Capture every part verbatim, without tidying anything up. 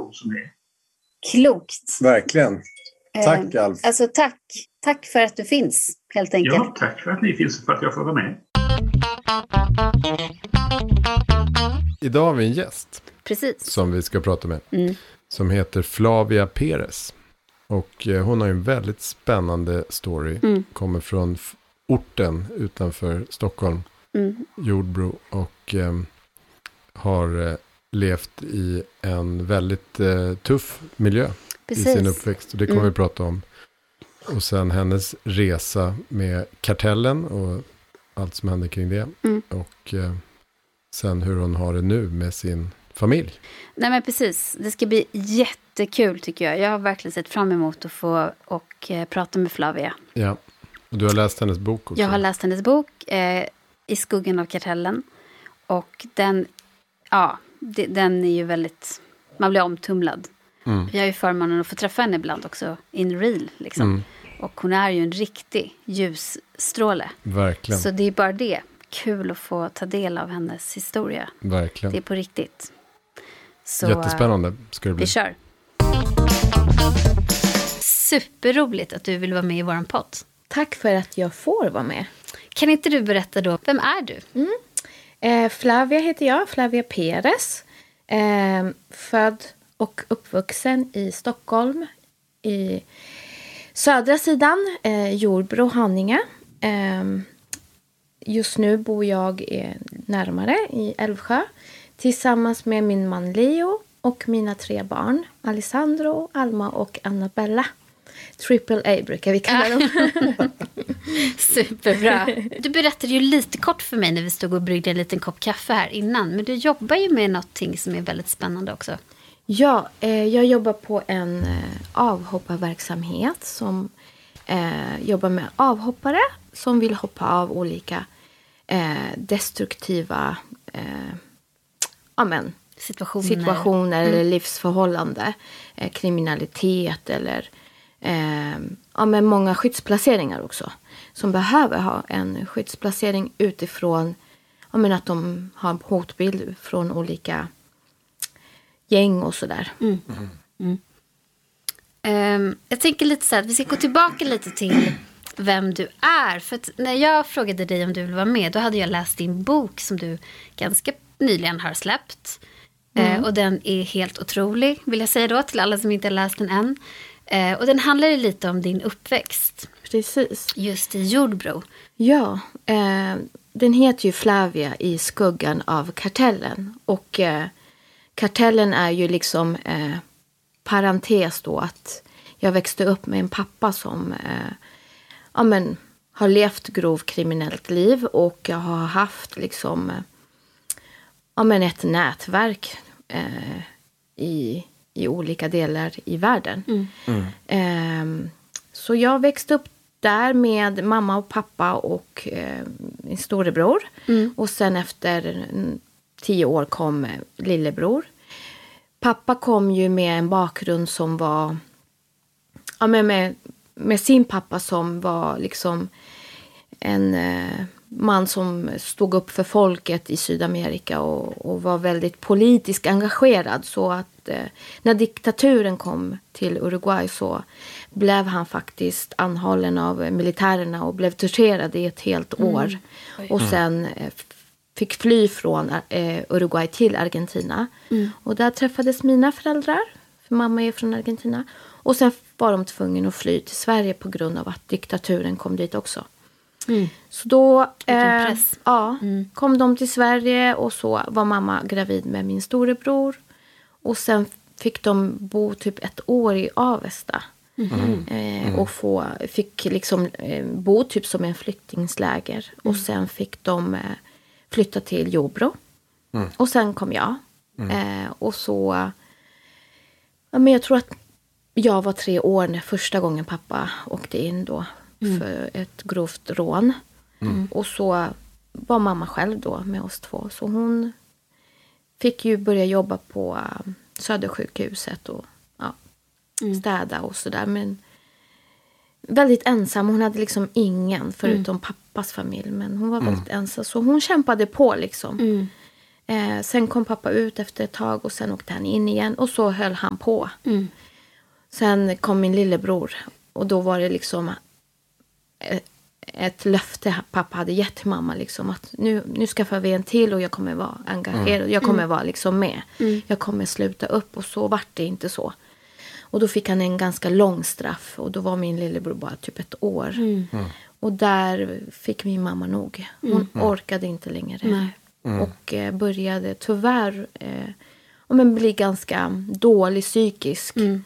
så som det är. Klokt. Verkligen. Tack, eh, Alf. Alltså tack. Tack för att du finns, helt enkelt. Ja, tack för att ni finns och för att jag får vara med. Idag har vi en gäst. Precis. Som vi ska prata med. Mm. Som heter Flavia Perez. Och eh, hon har en väldigt spännande story. Mm. Kommer från f- orten utanför Stockholm. Mm. Jordbro. Och eh, har eh, levt i en väldigt eh, tuff miljö. Precis. I sin uppväxt. Och det kommer Mm. vi prata om. Och sen hennes resa med Kartellen och allt som händer kring det. Mm. Och eh, sen hur hon har det nu med sin familj. Nej men precis, det ska bli jättekul tycker jag. Jag har verkligen sett fram emot att få och eh, prata med Flavia. Ja, och du har läst hennes bok också. Jag har läst hennes bok eh, I skuggan av Kartellen. Och den, ja, det, den är ju väldigt, man blir omtumlad. Mm. Jag har ju förmånen att få träffa henne ibland också, in real liksom. Mm. Och hon är ju en riktig ljusstråle. Verkligen. Så det är bara det. Kul att få ta del av hennes historia. Verkligen. Det är på riktigt. Så, jättespännande ska det bli. Vi kör. Superroligt att du vill vara med i våran podd. Tack för att jag får vara med. Kan inte du berätta då, vem är du? Mm. Eh, Flavia heter jag, Flavia Perez. Eh, född och uppvuxen i Stockholm. I södra sidan, eh, Jordbro, Haninge. Eh, just nu bor jag eh, närmare i Älvsjö. Tillsammans med min man Leo och mina tre barn. Alessandro, Alma och Annabella. Triple A brukar vi kalla dem. Superbra. Du berättade ju lite kort för mig när vi stod och bryggde en liten kopp kaffe här innan. Men du jobbar ju med någonting som är väldigt spännande också. Ja, eh, jag jobbar på en eh, avhopparverksamhet som eh, jobbar med avhoppare som vill hoppa av olika eh, destruktiva eh, amen, situationer, situationer mm. eller livsförhållande, eh, kriminalitet eller eh, ja, men många skyddsplaceringar också. Som behöver ha en skyddsplacering utifrån ja, men att de har en hotbild från olika gäng och sådär. Mm. Mm. Um, jag tänker lite så här, vi ska gå tillbaka lite till vem du är. För att när jag frågade dig om du vill vara med, då hade jag läst din bok som du ganska nyligen har släppt. Mm. Uh, och den är helt otrolig, vill jag säga då, till alla som inte har läst den än. Uh, och den handlar lite om din uppväxt. Precis. Just i Jordbro. Ja, eh, den heter ju Flavia I skuggan av Kartellen. Och eh, Kartellen är ju liksom eh, parentes då att jag växte upp med en pappa som eh, ja, men, har levt grovt kriminellt liv. Och jag har haft liksom eh, ja, men ett nätverk eh, i, i olika delar i världen. Mm. Mm. Eh, så jag växte upp där med mamma och pappa och eh, min storebror. Mm. Och sen efter tio år kom eh, lillebror. Pappa kom ju med en bakgrund som var ja, med, med, med sin pappa som var liksom en eh, man som stod upp för folket i Sydamerika och, och var väldigt politiskt engagerad. Så att eh, när diktaturen kom till Uruguay så blev han faktiskt anhållen av militärerna och blev torterad i ett helt år. Mm. Och sen eh, fick fly från eh, Uruguay till Argentina. Mm. Och där träffades mina föräldrar, för mamma är från Argentina. Och sen var de tvungna att fly till Sverige på grund av att diktaturen kom dit också. Mm. Så då eh, ja, mm. kom de till Sverige och så var mamma gravid med min storebror. Och sen fick de bo typ ett år i Avesta. Mm. Eh, mm. Och få, fick liksom eh, bo typ som en flyktingsläger. Mm. Och sen fick de eh, flytta till Jordbro. Mm. Och sen kom jag. Mm. Eh, och så ja, men jag tror att jag var tre år när första gången pappa åkte in då. Mm. För ett grovt rån. Mm. Och så var mamma själv då med oss två. Så hon fick ju börja jobba på uh, Södersjukhuset och ja, mm. städa och sådär. Men väldigt ensam. Hon hade liksom ingen förutom mm. pappas familj. Men hon var väldigt mm. ensam. Så hon kämpade på liksom. Mm. Eh, sen kom pappa ut efter ett tag och sen åkte han in igen. Och så höll han på. Mm. Sen kom min lillebror. Och då var det liksom ett, ett löfte pappa hade gett till mamma. Liksom, att nu, nu skaffar vi en till och jag kommer vara engagerad. Mm. Jag kommer vara liksom med. Mm. Jag kommer sluta upp. Och så vart det inte så. Och då fick han en ganska lång straff. Och då var min lillebror bara typ ett år. Mm. Mm. Och där fick min mamma nog. Hon mm. orkade inte längre. Nej. Mm. Och eh, började tyvärr eh, men bli ganska dålig psykisk. Mm.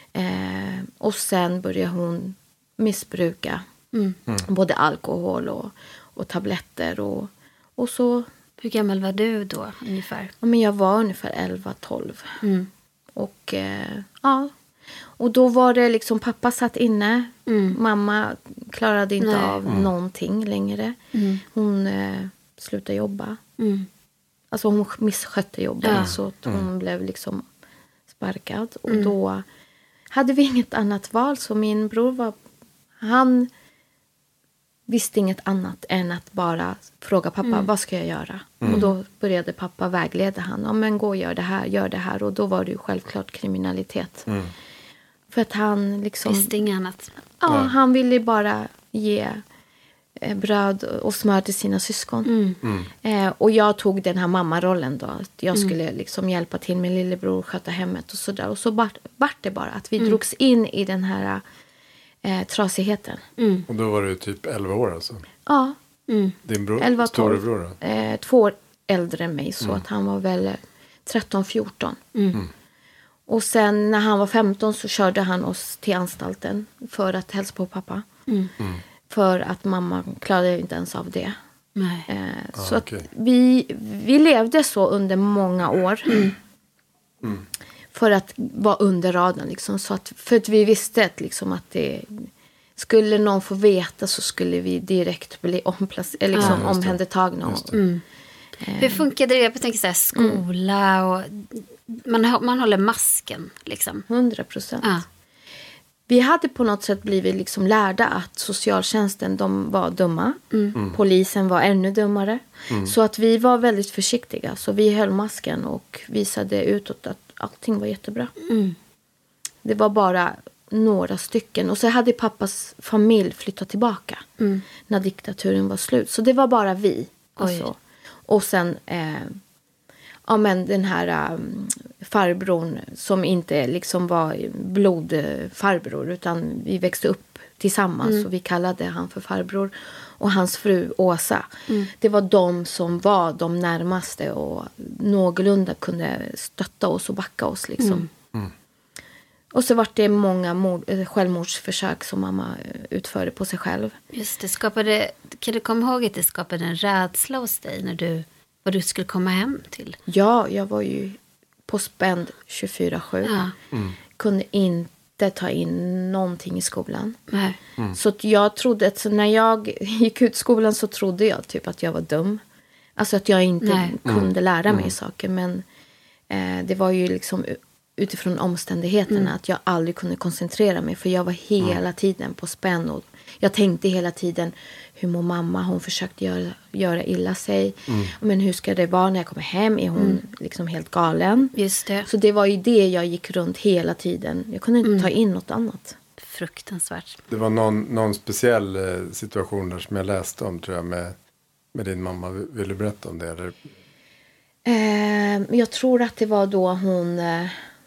Eh, och sen började hon missbruka mm. både alkohol och, och tabletter. Och, och så. Hur gammal var du då ungefär? Ja, men jag var ungefär elva tolv. Mm. Och eh, ja. Och då var det liksom pappa satt inne. Mm. Mamma klarade inte Nej. av mm. någonting längre. Mm. Hon eh, slutade jobba. Mm. Alltså hon misskötte jobbet. Ja. Så att hon mm. blev liksom sparkad. Och mm. då hade vi inget annat val. Så min bror var... Han visste inget annat än att bara fråga pappa. Mm. Vad ska jag göra? Mm. Och då började pappa vägleda han. Ja, men gå och gör det här. Gör det här. Och då var det ju självklart kriminalitet. Mm. För att han liksom... Visste inget annat. Ja, Nej. han ville bara ge eh, bröd och smör till sina syskon. Mm. Mm. Eh, och jag tog den här mammarollen då. Att jag mm. skulle liksom hjälpa till min lillebror, sköta hemmet och sådär. Och så vart var det bara att vi mm. drogs in i den här eh, trasigheten. Mm. Och då var du typ elva år alltså? Ja. Mm. Din bror, storebror då? Eh, två år äldre än mig. Så mm. att han var väl tretton fjorton. Mm. Mm. Och sen när han var femton så körde han oss till anstalten för att hälsa på pappa. Mm. Mm. För att mamma klarade inte ens av det. Nej. Eh, ah, så okay. att vi, vi levde så under många år. Mm. Mm. För att vara under raden. Liksom, så att, för att vi visste att, liksom, att det, skulle någon få veta så skulle vi direkt bli omplac- eller liksom ja, omhändertagna. Mm. Eh. Hur funkade det? Jag tänker så här, skola mm. och... Man, man håller masken liksom. Hundra procent. Ja. Vi hade på något sätt blivit liksom lärda att socialtjänsten, de var dumma. Mm. Mm. Polisen var ännu dummare. Mm. Så att vi var väldigt försiktiga. Så vi höll masken och visade utåt att allting var jättebra. Mm. Det var bara några stycken. Och så hade pappas familj flyttat tillbaka. Mm. När diktaturen var slut. Så det var bara vi. Alltså. Och sen... Eh, Ja, men den här um, farbrorn som inte liksom var blodfarbror utan vi växte upp tillsammans mm. och vi kallade han för farbror och hans fru Åsa. Mm. Det var de som var de närmaste och någorlunda kunde stötta oss och backa oss liksom. Mm. Mm. Och så var det många mord, självmordsförsök som mamma utförde på sig själv. Just det, skapade, kan du komma ihåg att det skapade en rädsla hos dig när du vad du skulle komma hem till? Ja, jag var ju på spänd tjugofyra sju. Ja. Mm. Kunde inte ta in någonting i skolan. Nej. Mm. Så att jag trodde att så när jag gick ut skolan så trodde jag typ att jag var dum. Alltså att jag inte Nej. kunde lära mig mm. saker. Men eh, det var ju liksom utifrån omständigheterna mm. att jag aldrig kunde koncentrera mig. För jag var hela mm. tiden på spänn och jag tänkte hela tiden, hur mår mamma? Hon försökte göra, göra illa sig. Mm. Men hur ska det vara när jag kommer hem? Är hon mm. liksom helt galen? Just det. Så det var ju det jag gick runt hela tiden. Jag kunde inte mm. ta in något annat. Fruktansvärt. Det var någon, någon speciell eh, situation där som jag läste om, tror jag, med, med din mamma. Vill du berätta om det? Eller? Eh, jag tror att det var då hon eh,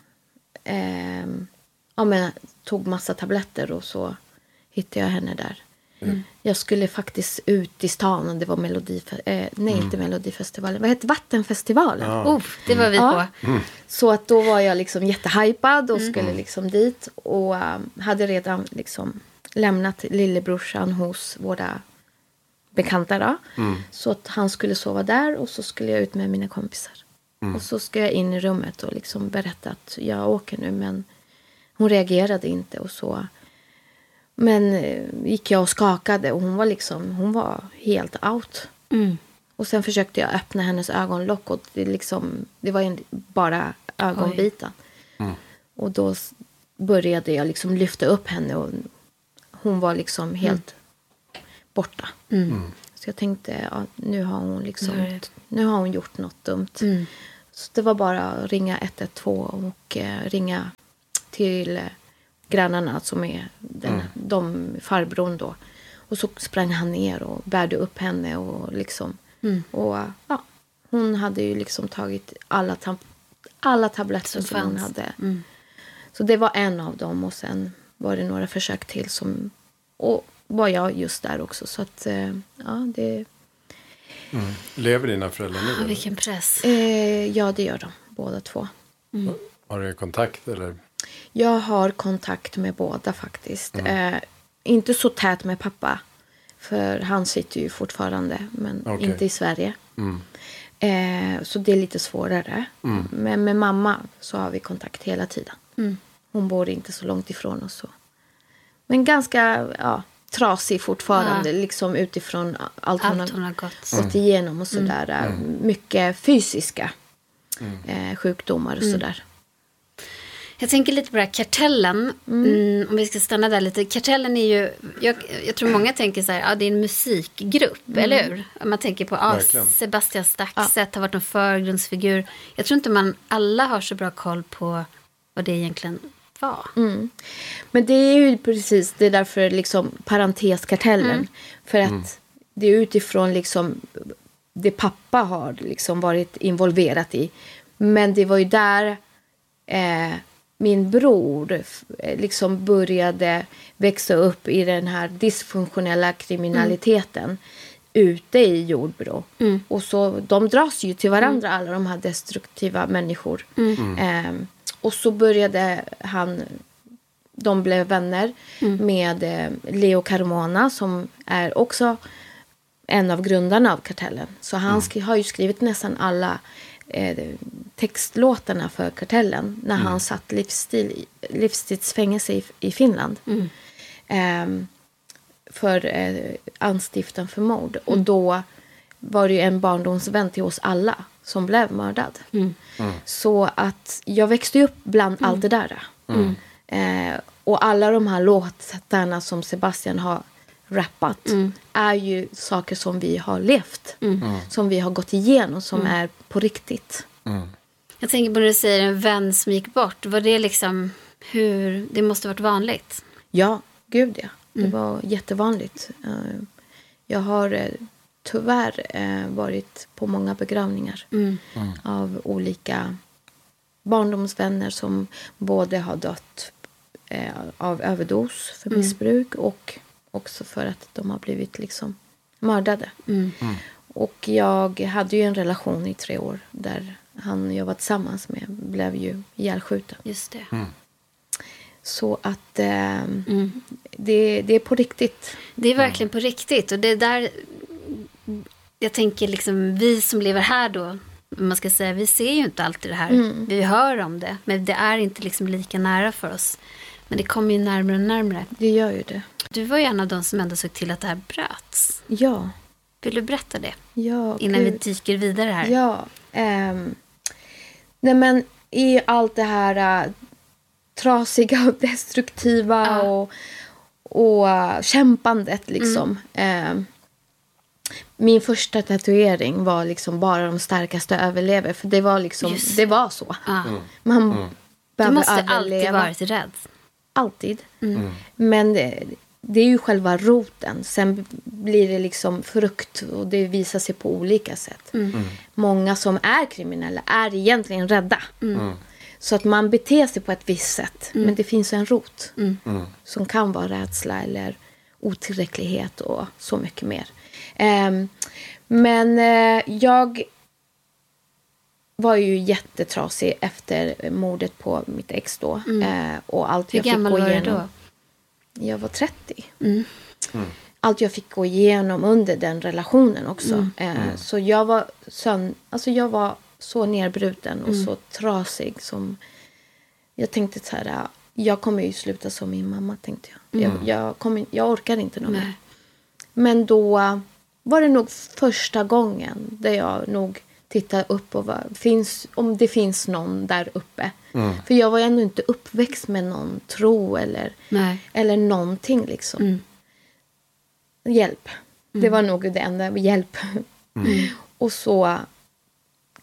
eh, ja, men, tog massa tabletter och så hittade jag henne där. Mm. Jag skulle faktiskt ut i stan och det var Melodif- eh, nej mm. inte Melodifestivalen, vad heter Vattenfestivalen? Ja. Oh, det var vi ja. på. Mm. Så att då var jag liksom jättehypad och mm. skulle liksom dit och um, hade redan liksom lämnat lillebrorsan hos våra bekanta då. Mm. Så att han skulle sova där och så skulle jag ut med mina kompisar. Mm. Och så ska jag in i rummet och liksom berätta att jag åker nu, men hon reagerade inte och så. Men gick jag och skakade och hon var liksom, hon var helt out. Mm. Och sen försökte jag öppna hennes ögonlock och det, liksom, det var en, bara ögonbitan. Mm. Och då började jag liksom lyfta upp henne och hon var liksom helt mm. borta. Mm. Så jag tänkte, ja, nu har hon liksom nu har hon gjort något dumt. Mm. Så det var bara att ringa ett ett två och eh, ringa till eh, grannarna som är den, mm. de farbrorn då. Och så sprang han ner och bärde upp henne och liksom. Mm. Och ja, hon hade ju liksom tagit alla, tam- alla tabletter som, som hon hade. Mm. Så det var en av dem och sen var det några försök till som, och var jag just där också. Så att, eh, ja, det... Mm. Lever dina föräldrar nu? Ah, vilken press. Eh, ja, det gör de, båda två. Mm. Har du kontakt eller? Jag har kontakt med båda faktiskt. Mm. Eh, inte så tät med pappa. För han sitter ju fortfarande, men okay. inte i Sverige. Mm. Eh, så det är lite svårare. Mm. Men med mamma så har vi kontakt hela tiden. Mm. Hon bor inte så långt ifrån oss. Så. Men ganska ja, trasig fortfarande. Ja. Liksom utifrån allt, allt hon, har, hon har gått, gått igenom och sådär. Mm. Mycket fysiska mm. eh, sjukdomar och mm. sådär. Jag tänker lite på det här Kartellen. Mm. Mm, om vi ska stanna där lite. Kartellen är ju, jag, jag tror många tänker så här, ja det är en musikgrupp, mm. eller hur? Man tänker på, ja Sebastian Staxet ja. har varit en förgrundsfigur. Jag tror inte man alla har så bra koll på vad det egentligen var. Mm. Men det är ju precis, det är därför liksom parenteskartellen. Mm. För att mm. det är utifrån liksom det pappa har liksom varit involverat i. Men det var ju där eh, min bror liksom började växa upp i den här dysfunktionella kriminaliteten mm. ute i Jordbro. Mm. Och så de dras ju till varandra, mm. alla de här destruktiva människor. Mm. Eh, och så började han, de blev vänner mm. med eh, Leo Carmona som är också en av grundarna av Kartellen. Så han sk- har ju skrivit nästan alla eh, textlåtarna för Kartellen när mm. han satt livsstil, livstidsfängelse i, i Finland. Mm. Eh, för eh, anstiftan för mord. Mm. Och då var det ju en barndomsvän till oss alla som blev mördad. Mm. Mm. Så att jag växte upp bland mm. allt det där. Mm. Eh, och alla de här låtarna som Sebastian har rappat mm. är ju saker som vi har levt. Mm. Mm. Som vi har gått igenom, som mm. är på riktigt. Mm. Jag tänker på när du säger en vän som gick bort. Var det liksom hur, det måste ha varit vanligt? Ja, gud ja. Det mm. var jättevanligt. Jag har tyvärr varit på många begravningar mm. Mm. av olika barndomsvänner som både har dött av överdos för missbruk mm. och också för att de har blivit liksom mördade. Mm. Mm. Och jag hade ju en relation i tre år där han jag var tillsammans med blev ju ihjälskjuten. Just det. Mm. Så att eh, mm. det, det är på riktigt. Det är verkligen på riktigt. Och det är där jag tänker liksom vi som lever här då, man ska säga, vi ser ju inte alltid det här. Mm. Vi hör om det, men det är inte liksom lika nära för oss. Men det kommer ju närmare och närmare. Det gör ju det. Du var ju en av de som ändå såg till att det här bröts. Ja. Vill du berätta det? Ja. Innan gud. vi dyker vidare här. Ja. Um, nej men i allt det här uh, trasiga och destruktiva ja. och, och uh, kämpandet liksom. Mm. Uh, min första tatuering var liksom bara de starkaste överlever. För det var liksom, Just. det var så. Ja. Mm. Man mm. Du måste överleva. Alltid varit rädd. Alltid. Mm. Men det, det är ju själva roten. Sen blir det liksom frukt och det visar sig på olika sätt. Mm. Mm. Många som är kriminella är egentligen rädda. Mm. Så att man beter sig på ett visst sätt. Mm. Men det finns en rot mm. som kan vara rädsla eller otillräcklighet och så mycket mer. Um, men uh, jag var ju jättetrasig efter mordet på mitt ex då. Mm. Uh, och allt Hur jag fick gå var igenom. Du då? Jag var trettio. Mm. Mm. Allt jag fick gå igenom under den relationen också. Mm. Uh, mm. Så jag var, sön- alltså jag var så nerbruten och mm. så trasig. Som jag tänkte så här, jag kommer ju sluta som min mamma, tänkte jag. Mm. Jag, jag, kommer, jag orkar inte någon mer. Men då var det nog första gången där jag nog tittade upp och var, finns, om det finns någon där uppe. Mm. För jag var ändå inte uppväxt med någon tro eller, eller någonting liksom. Mm. Hjälp. Mm. Det var nog det enda, hjälp. Mm. Och så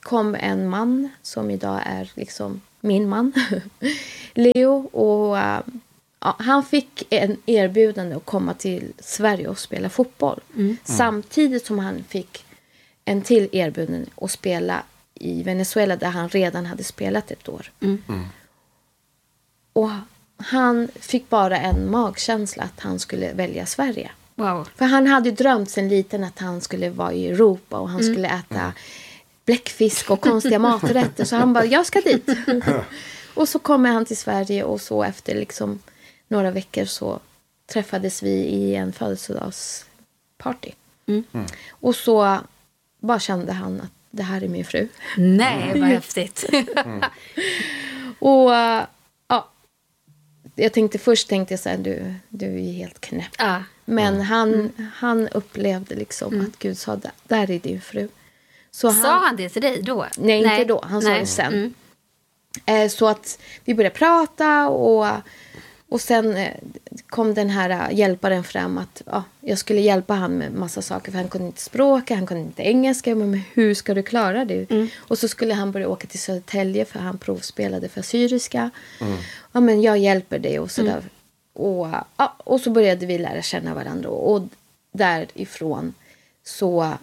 kom en man som idag är liksom min man, Leo. Och uh, ja, han fick en erbjudande att komma till Sverige och spela fotboll. Mm. Samtidigt som han fick en till erbjudande att spela i Venezuela där han redan hade spelat ett år. Mm. Mm. Och han fick bara en magkänsla att han skulle välja Sverige. Wow. För han hade drömt sen liten att han skulle vara i Europa och han mm. skulle äta bläckfisk och konstiga maträtter. Så han bara, jag ska dit. Och så kommer han till Sverige och så efter liksom några veckor så träffades vi i en födelsedagsparty. Mm. Mm. Och så bara kände han att det här är min fru. Nej, vad häftigt. mm. Och ja, jag tänkte först tänkte jag så här, du, du är helt knäpp. Ah. Men mm. han, mm. han upplevde liksom mm. att Gud sa, där är din fru. Så sa han, han det till dig då? Nej, nej. inte då. Han sa nej. det sen. Mm. Eh, så att vi började prata och, och sen eh, kom den här hjälparen fram att ja, jag skulle hjälpa han med massa saker. För han kunde inte språka, han kunde inte engelska. Men hur ska du klara det? Mm. Och så skulle han börja åka till Södertälje för han provspelade för syriska. Mm. Ja, men jag hjälper dig och sådär. Mm. Och, ja, och så började vi lära känna varandra. Och därifrån så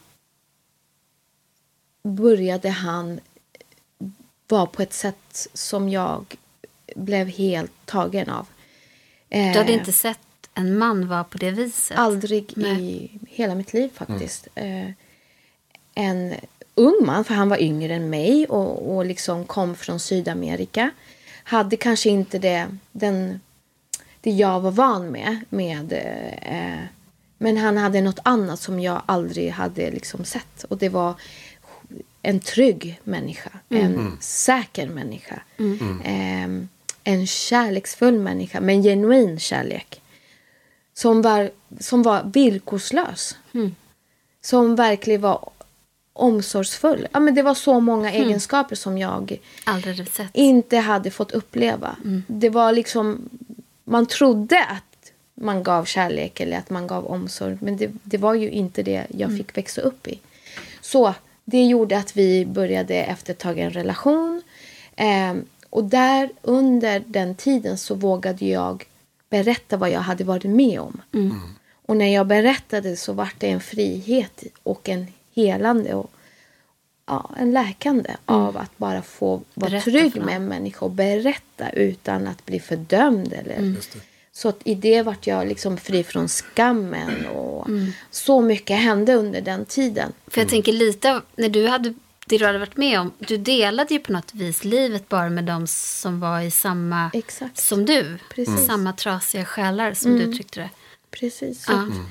började han vara på ett sätt som jag blev helt tagen av. Du hade inte sett en man vara på det viset? Aldrig Nej. i hela mitt liv faktiskt. Mm. En ung man, för han var yngre än mig och, och liksom kom från Sydamerika. Hade kanske inte det, den, det jag var van med. med eh, men han hade något annat som jag aldrig hade liksom sett. Och det var en trygg människa. Mm. En mm. säker människa. Mm. Eh, en kärleksfull människa. Med en genuin kärlek. Som var, som var villkorslös. Mm. Som verkligen var omsorgsfull. Ja, men det var så många mm. egenskaper som jag aldrig sett. Inte hade fått uppleva. Mm. Det var liksom, man trodde att man gav kärlek eller att man gav omsorg. Men det, det var ju inte det jag mm. fick växa upp i. Så det gjorde att vi började efter ett tag en relation. Eh, och där under den tiden så vågade jag berätta vad jag hade varit med om. Mm. Och när jag berättade så var det en frihet och en helande och ja, en läkande mm. av att bara få vara berätta trygg med en människa och berätta utan att bli fördömd. Eller. Mm. Så att i det vart jag liksom fri från skammen och mm. så mycket hände under den tiden. För jag mm. tänker lite, när du hade det du hade varit med om, du delade ju på något vis livet bara med dem som var i samma Exakt. som du. Precis. Samma trasiga själar som mm. du tyckte det. Precis. Ja. Mm.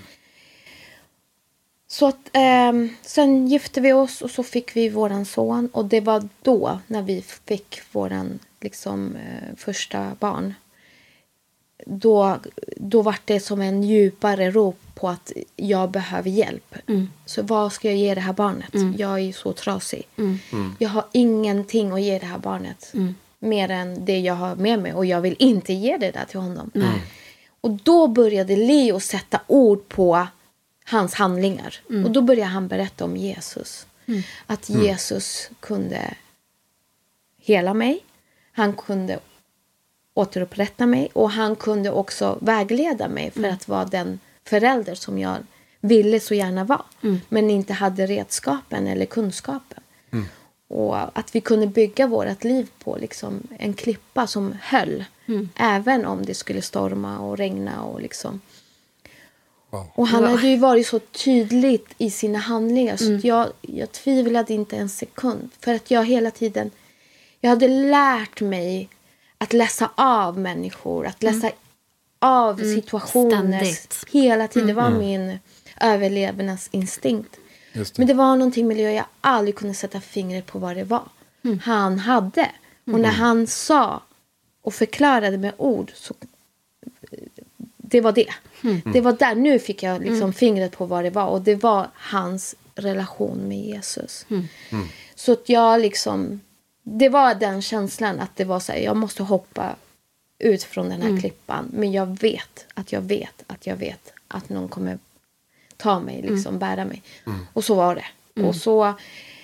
Så att eh, sen gifte vi oss och så fick vi våran son. Och det var då när vi fick våran liksom, eh, första barn. Då, då var det som en djupare rop på att jag behöver hjälp. Mm. Så vad ska jag ge det här barnet? Mm. Jag är så trasig. Mm. Mm. Jag har ingenting att ge det här barnet. Mm. Mer än det jag har med mig. Och jag vill inte ge det där till honom. Mm. Och då började Leo sätta ord på hans handlingar. Mm. Och då började han berätta om Jesus. Mm. Att Jesus kunde hela mig. Han kunde återupprätta mig. Och han kunde också vägleda mig för mm. att vara den förälder som jag ville så gärna vara. Mm. Men inte hade redskapen eller kunskapen. Mm. Och att vi kunde bygga vårt liv på liksom en klippa som höll. Mm. Även om det skulle storma och regna och liksom. Wow. Och han hade ju varit så tydligt i sina handlingar. Så mm. jag, jag tvivlade inte en sekund. För att jag hela tiden. Jag hade lärt mig att läsa av människor. Att läsa mm. av mm. situationer. Ständigt. Hela tiden. Mm. Det var mm. min överlevnadsinstinkt. Det. Men det var någonting med det jag aldrig kunde sätta fingret på vad det var. Mm. Han hade. Och mm. när han sa och förklarade med ord så det var det. Mm. Det var där, nu fick jag liksom mm. fingret på vad det var. Och det var hans relation med Jesus. Mm. Mm. Så att jag liksom, det var den känslan att det var så här, jag måste hoppa ut från den här mm. klippan. Men jag vet att jag vet att jag vet att någon kommer ta mig, liksom mm. bära mig. Mm. Och så var det. Mm. Och så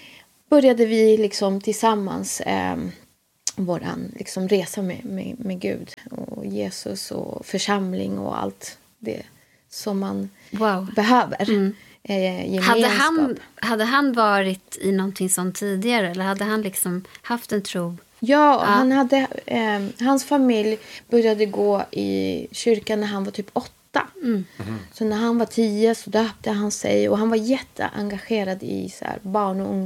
började vi liksom tillsammans eh, våran liksom resa med, med, med Gud och Jesus och församling och allt det som man wow. behöver. Mm. Eh, gemenskap. Hade han, hade han varit i någonting sånt tidigare? Eller hade han liksom haft en tro? Ja, Ja. Han hade, eh, hans familj började gå i kyrkan när han var typ åtta. Mm. Mm. Så när han var tio så döpte han sig. Och han var jätteengagerad i så här, barn- och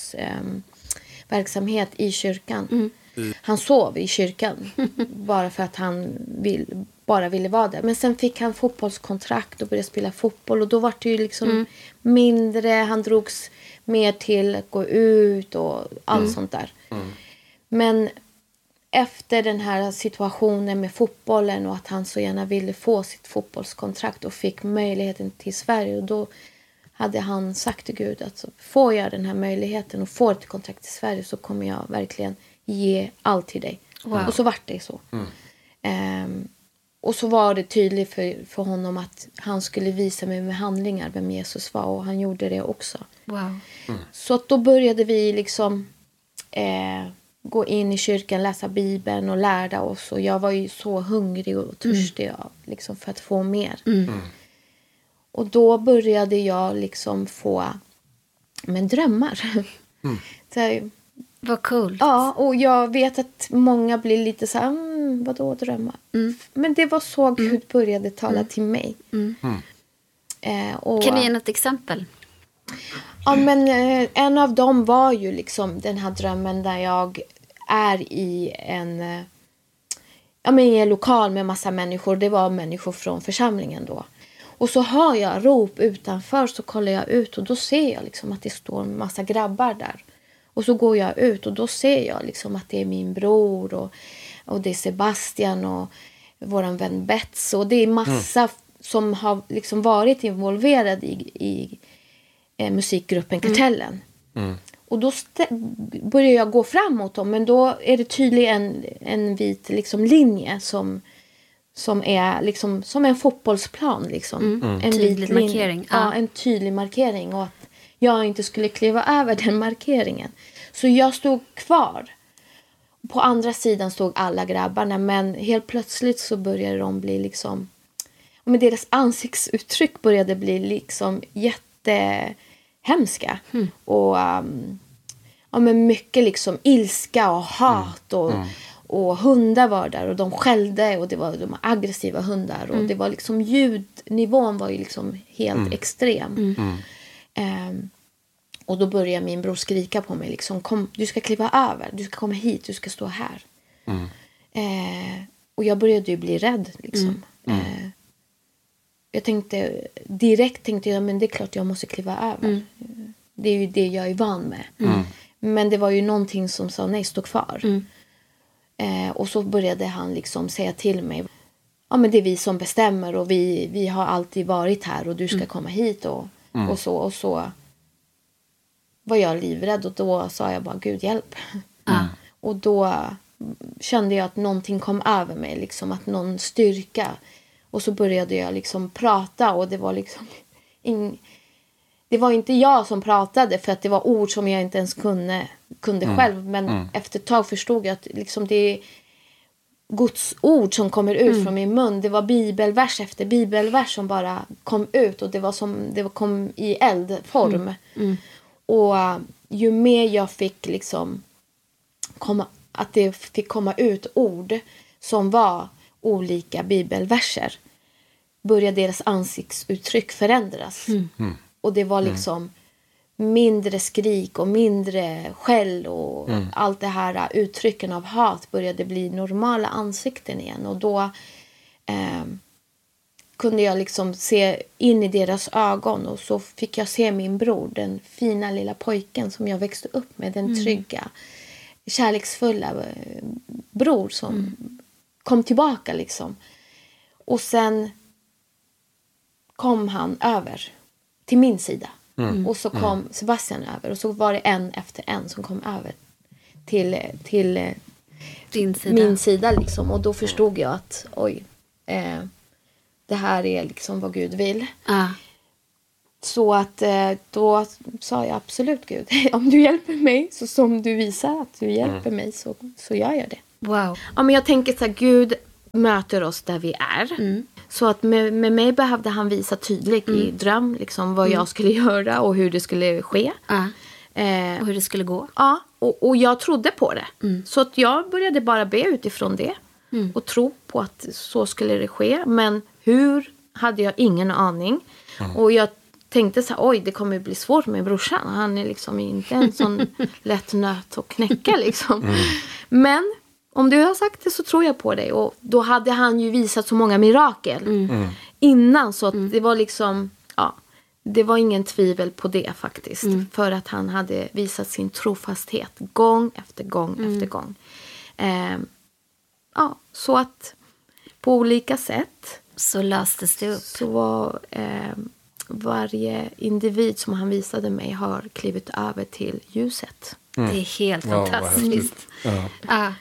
ungdomsverksamhet eh, i kyrkan. Mm. Han sov i kyrkan bara för att han vill, bara ville vara där. Men sen fick han fotbollskontrakt och började spela fotboll. Och då var det ju liksom Mm. mindre. Han drogs mer till att gå ut och allt Mm. sånt där. Mm. Men efter den här situationen med fotbollen och att han så gärna ville få sitt fotbollskontrakt och fick möjligheten till Sverige. Och då hade han sagt till Gud att får jag den här möjligheten och får ett kontrakt till Sverige så kommer jag verkligen ge allt till dig. Wow. Och så vart det så. Mm. Um, och så var det tydligt för, för honom att han skulle visa mig med handlingar vem Jesus var. Och han gjorde det också. Wow. Mm. Så att då började vi liksom eh, gå in i kyrkan, läsa Bibeln och lära oss. Och jag var ju så hungrig och törstig mm. liksom, för att få mer. Mm. Mm. Och då började jag liksom få men, drömmar. Mm. Så, vad coolt. ja, och jag vet att många blir lite så här, mm, vadå drömmar? Mm. Men det var så Gud Mm. började tala Mm. till mig. Mm. Mm. Eh, och, Kan du ge något exempel? Ja, men eh, en av dem var ju liksom den här drömmen där jag är i en, eh, ja, men i en lokal med massa människor. Det var människor från församlingen då. Och så hör jag rop utanför, så kollar jag ut och då ser jag liksom att det står en massa grabbar där. Och så går jag ut och då ser jag liksom att det är min bror och, och det är Sebastian och våran vän Bets. Och det är massa mm. som har liksom varit involverade i, i eh, musikgruppen Kartellen. Mm. Mm. Och då st- börjar jag gå framåt dem, men då är det tydligen en, en vit liksom, linje som, som är liksom, som en fotbollsplan. Liksom. Mm. Mm. En Tydlig vit linje. markering. Ja, Ja. en tydlig markering. Och att jag inte skulle kliva över den markeringen. Så jag stod kvar. På andra sidan stod alla grabbarna, men helt plötsligt så började de bli liksom... Men deras ansiktsuttryck började bli liksom jättehemska. Mm. Och um, ja, men mycket liksom ilska och hat. Och, mm. och hundar var där och de skällde. Och det var de aggressiva hundar. Och mm. det var liksom ljudnivån var ju liksom helt mm. extrem. Mm. Um, och då började min bror skrika på mig. Liksom, kom, du ska kliva över. Du ska komma hit. Du ska stå här. Mm. Uh, och jag började ju bli rädd liksom. Mm. Uh, Jag tänkte, direkt tänkte jag, men det är klart jag måste kliva över. Mm. Det är ju det jag är van med. Mm. Men det var ju någonting som sa, nej, stå kvar. Mm. Eh, och så började han liksom säga till mig, ja men det är vi som bestämmer och vi, vi har alltid varit här och du ska mm. komma hit och, mm. och så. Och så var jag livrädd och då sa jag bara, Gud hjälp. Mm. Och då kände jag att någonting kom över mig, liksom att någon styrka. Och så började jag liksom prata och det var liksom ing... det var inte jag som pratade för att det var ord som jag inte ens kunde, kunde mm. själv. Men mm. efter ett tag förstod jag att liksom det är Guds ord som kommer ut mm. från min mun. Det var bibelvers efter bibelvers som bara kom ut och det var som det kom i eldform. Mm. Mm. Och uh, ju mer jag fick liksom komma, att det fick komma ut ord som var olika bibelverser, började deras ansiktsuttryck förändras. Mm. Mm. Och det var liksom mm. mindre skrik och mindre skäll och mm. allt det här uttrycken av hat började bli normala ansikten igen. Och då eh, kunde jag liksom se in i deras ögon och så fick jag se min bror, den fina lilla pojken som jag växte upp med, den trygga, kärleksfulla bror som mm. kom tillbaka liksom. Och sen kom han över till min sida. Mm. Och så kom mm. Sebastian över. Och så var det en efter en som kom över till, till din sida. Min sida liksom. Och då förstod jag att oj, eh, det här är liksom vad Gud vill. Ah. Så att eh, då sa jag absolut Gud, om du hjälper mig så som du visar att du hjälper mm. mig så, så gör jag det. Wow. Ja, men jag tänker så här, Gud möter oss där vi är. Mm. Så att med, med mig behövde han visa tydligt mm. i dröm liksom, vad mm. jag skulle göra och hur det skulle ske. Uh. Eh, och hur det skulle gå. Ja, och, och jag trodde på det. Mm. Så att jag började bara be utifrån det. Mm. Och tro på att så skulle det ske. Men hur hade jag ingen aning. Mm. Och jag tänkte så här, oj det kommer bli svårt med brorsan. Han är liksom inte en sån lätt nöt att knäcka liksom. Mm. Men om du har sagt det så tror jag på dig. Och då hade han ju visat så många mirakel. Mm. Mm. Innan så att mm. det var liksom, ja. Det var ingen tvivel på det faktiskt. Mm. För att han hade visat sin trofasthet. Gång efter gång mm. efter gång. Eh, ja, så att på olika sätt. Så löstes det upp. Så var eh, varje individ som han visade mig har klivit över till ljuset. Mm. Det är helt wow, fantastiskt. Ja. Ah,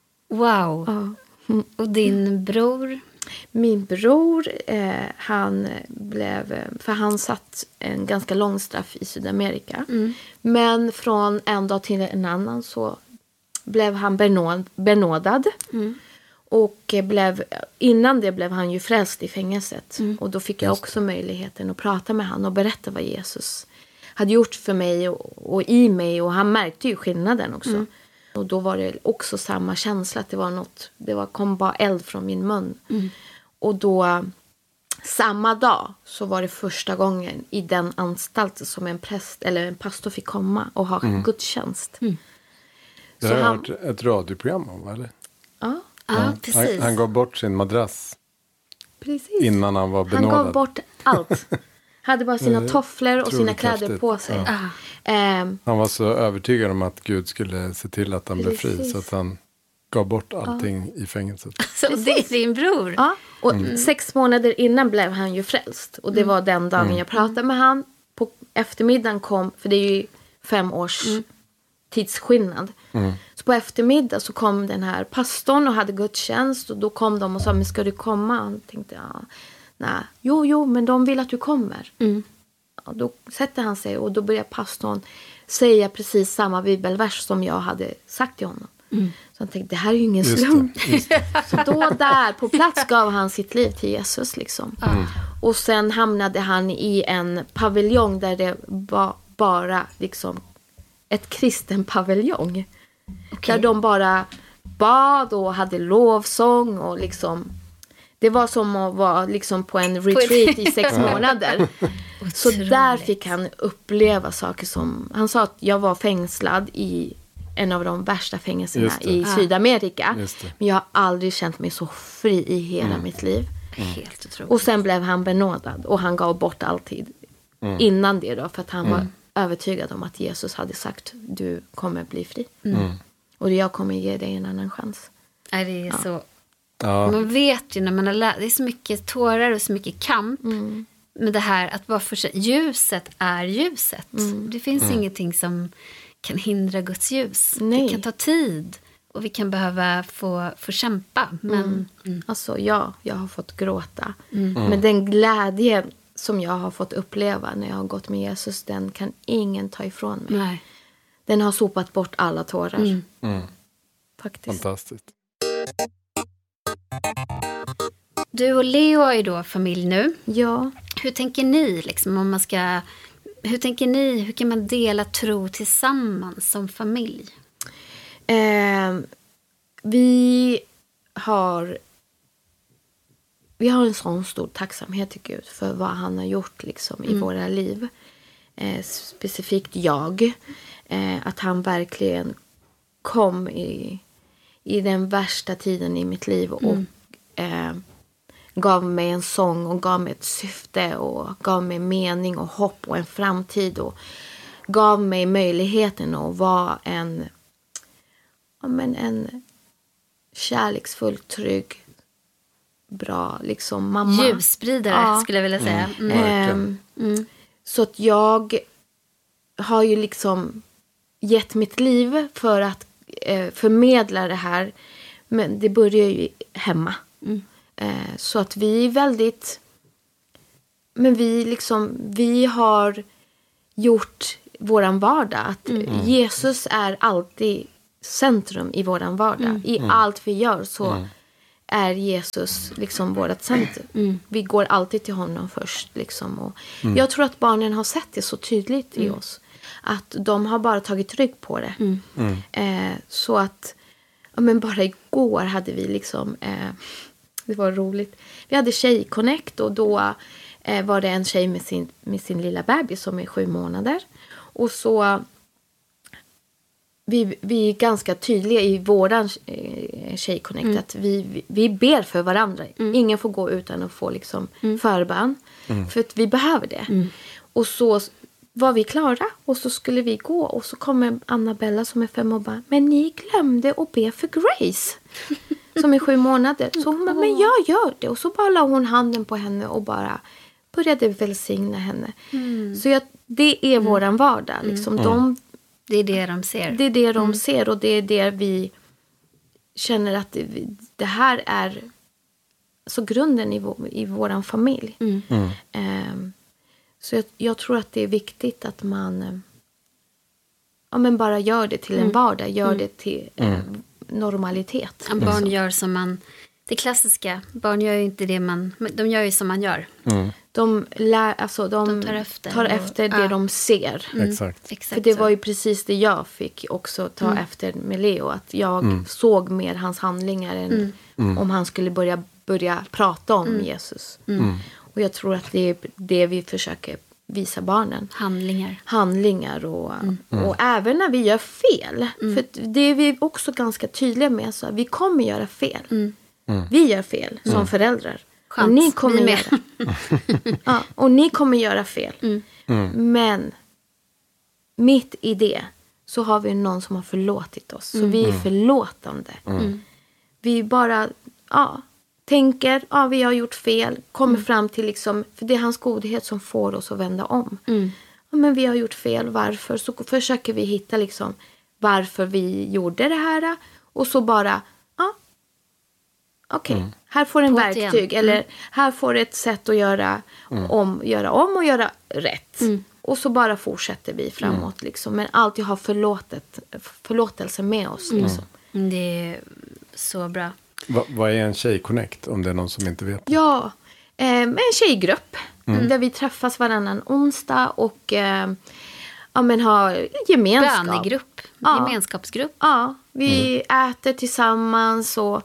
wow. Ja. Mm. Och din bror? Min bror, eh, han blev, för han satt en ganska lång straff i Sydamerika. Mm. Men från en dag till en annan så blev han benåd, benådad. Mm. Och blev, innan det blev han ju frälst i fängelset. Mm. Och då fick jag också möjligheten att prata med han och berätta vad Jesus hade gjort för mig och, och i mig. Och han märkte ju skillnaden också. Mm. Och då var det också samma känsla att det var något, det var, kom bara eld från min mun. Mm. Och då, samma dag så var det första gången i den anstalten som en präst eller en pastor fick komma och ha mm. gudstjänst. Mm. Det har han, varit ett radioprogram om, eller? Ja, ja. ja precis. Han, han gav bort sin madrass. Precis. Innan han var benådad. Han gav bort allt. Hade bara sina tofflor och sina kläder häftigt. På sig. Ja. Um, han var så övertygad om att Gud skulle se till att han blev fri. Så att han gav bort allting ja. I fängelset. Så det är din bror? Ja, och mm. sex månader innan blev han ju frälst. Och det mm. var den dagen mm. jag pratade med han. På eftermiddagen kom, för det är ju fem års mm. tidsskillnad. Mm. Så på eftermiddag så kom den här pastorn och hade gudstjänst. Och då kom de och sa, men ska du komma? Och jag tänkte, ja, nej. Jo, jo, men de vill att du kommer. Mm. Och då sätter han sig och då börjar pastorn säga precis samma bibelvers som jag hade sagt till honom. Mm. Så han tänkte, det här är ju ingen just slump. Det, just det. Så då där på plats gav han sitt liv till Jesus liksom. Mm. Och sen hamnade han i en paviljong där det var bara liksom ett kristen paviljong. Okay. Där de bara bad och hade lovsång och liksom, det var som att vara liksom på en retreat i sex månader. Så där fick han uppleva saker som, han sa att jag var fängslad i en av de värsta fängelserna i ah. Sydamerika. Men jag har aldrig känt mig så fri i hela mm. mitt liv. Mm. Helt otroligt. Och sen blev han benådad och han gav bort alltid. Mm. Innan det då, för att han mm. var övertygad om att Jesus hade sagt, du kommer bli fri. Mm. Och jag kommer ge dig en annan chans. Nej, det är ja. så. Ja. Man vet ju när man har lärt, det är så mycket tårar och så mycket kamp. Mm. Men det här att vara för sig, ljuset är ljuset. Mm. Det finns mm. ingenting som kan hindra Guds ljus. Nej. Det kan ta tid och vi kan behöva få, få kämpa. Men, mm. Mm. Alltså ja, jag har fått gråta. Mm. Mm. Men den glädje som jag har fått uppleva när jag har gått med Jesus, den kan ingen ta ifrån mig. Nej. Den har sopat bort alla tårar. Mm. Mm. Faktiskt. Fantastiskt. Du och Leo är ju då familj nu. Ja. Hur tänker ni liksom om man ska... Hur tänker ni? Hur kan man dela tro tillsammans som familj? Eh, vi har... Vi har en sån stor tacksamhet till Gud för vad han har gjort liksom, i mm. våra liv. Eh, specifikt jag. Eh, att han verkligen kom i, i den värsta tiden i mitt liv. Och mm. eh, gav mig en sång och gav mig ett syfte. Och gav mig mening och hopp och en framtid. Och gav mig möjligheten att vara en, ja, men en kärleksfull, trygg, bra liksom mamma. Ljusspridare ja. skulle jag vilja säga. Mm. Mm. Mm. Så att jag har ju liksom gett mitt liv för att eh, förmedla det här. Men det börjar ju hemma. Mm. Eh, så att vi är väldigt men vi liksom, vi har gjort våran vardag. Att mm. Jesus är alltid centrum i våran vardag. Mm. I mm. allt vi gör så mm. är Jesus liksom vårat centrum. Mm. Vi går alltid till honom först. Liksom. Och mm. jag tror att barnen har sett det så tydligt mm. i oss. Att de har bara tagit rygg på det. Mm. Mm. Eh, så att, ja, men bara igår hade vi liksom, eh, det var roligt. Vi hade tjejconnect och då eh, var det en tjej med sin, med sin lilla bebis som är sju månader. Och så, vi, vi är ganska tydliga i våran eh, tjejconnect mm. att vi, vi ber för varandra. Mm. Ingen får gå utan att få liksom mm. förbön. Mm. För att vi behöver det. Mm. Och så var vi klara och så skulle vi gå och så kommer Annabella som är fem och bara, men ni glömde att be för Grace som är sju månader. Så hon bara, men jag gör det. Och så bara la hon handen på henne och bara började välsigna henne. Mm. Så jag, det är mm. våran vardag. Liksom. Mm. De, det är det de ser. Det är det de mm. ser och det är det vi känner att det, det här är så grunden i, vår, i våran familj. Mm. Mm. Um, Så jag, jag tror att det är viktigt att man ja, men bara gör det till en mm. vardag. Gör mm. det till eh, normalitet. En barn gör som man... Det klassiska. Barn gör ju inte det man... De gör ju som man gör. Mm. De, lär, alltså, de, de tar efter, tar efter det ja. de ser. Mm. Exakt. Exakt. För det var ju precis det jag fick också ta mm. efter med Leo. Att jag mm. såg mer hans handlingar än mm. Mm. om han skulle börja, börja prata om mm. Jesus. Mm. Och jag tror att det är det vi försöker visa barnen. Handlingar. Handlingar och, mm. och även när vi gör fel. Mm. För det är vi också ganska tydliga med. Så vi kommer göra fel. Mm. Mm. Vi gör fel som mm. föräldrar. Skönt. Och ni kommer göra, ja, och ni kommer göra fel. Mm. Mm. Men mitt i det så har vi någon som har förlåtit oss. Så mm. vi är förlåtande. Mm. Vi bara... ja. Tänker, ja vi har gjort fel. Kommer mm. fram till liksom, för det är hans godhet som får oss att vända om. Mm. Ja, men vi har gjort fel, varför? Så försöker vi hitta liksom varför vi gjorde det här. Och så bara, ja, okej, okay, mm. här får en verktyg. Mm. Eller här får ett sätt att göra, mm. om, göra om och göra rätt. Mm. Och så bara fortsätter vi framåt. Mm. Liksom. Men alltid ha förlåtet, förlåtelse med oss. Mm. Liksom. Det är så bra. Va, vad är en tjejconnect om det är någon som inte vet? Ja, eh, en tjejgrupp mm. där vi träffas varannan onsdag och eh, ja, men har gemenskap. Bönegrupp, ja. gemenskapsgrupp. Ja, vi mm. äter tillsammans och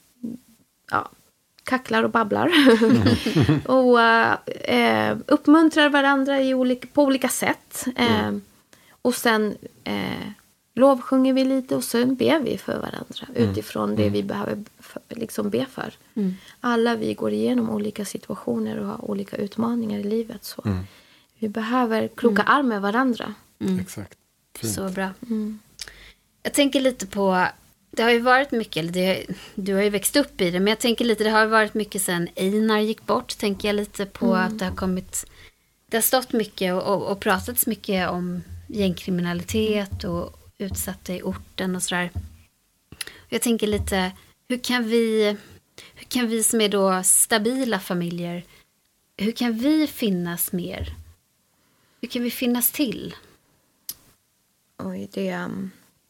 ja, kacklar och babblar. Mm. och eh, uppmuntrar varandra i olika, på olika sätt. Eh, mm. Och sen... Eh, lovsjunger vi lite och sen ber vi för varandra mm. utifrån det mm. vi behöver för, liksom be för. Mm. Alla vi går igenom olika situationer och har olika utmaningar i livet. Så mm. vi behöver kroka mm. arm med varandra. Mm. Exakt. Fint. Så bra. Mm. Jag tänker lite på, det har ju varit mycket, eller det, du har ju växt upp i det, men jag tänker lite, det har varit mycket sen Einar gick bort. Tänker jag lite på mm. att det har kommit, det har stått mycket och, och, och pratats mycket om gängkriminalitet och utsatta i orten och sådär. Jag tänker lite, hur kan vi hur kan vi som är då stabila familjer, hur kan vi finnas mer? Hur kan vi finnas till? Oj, det um,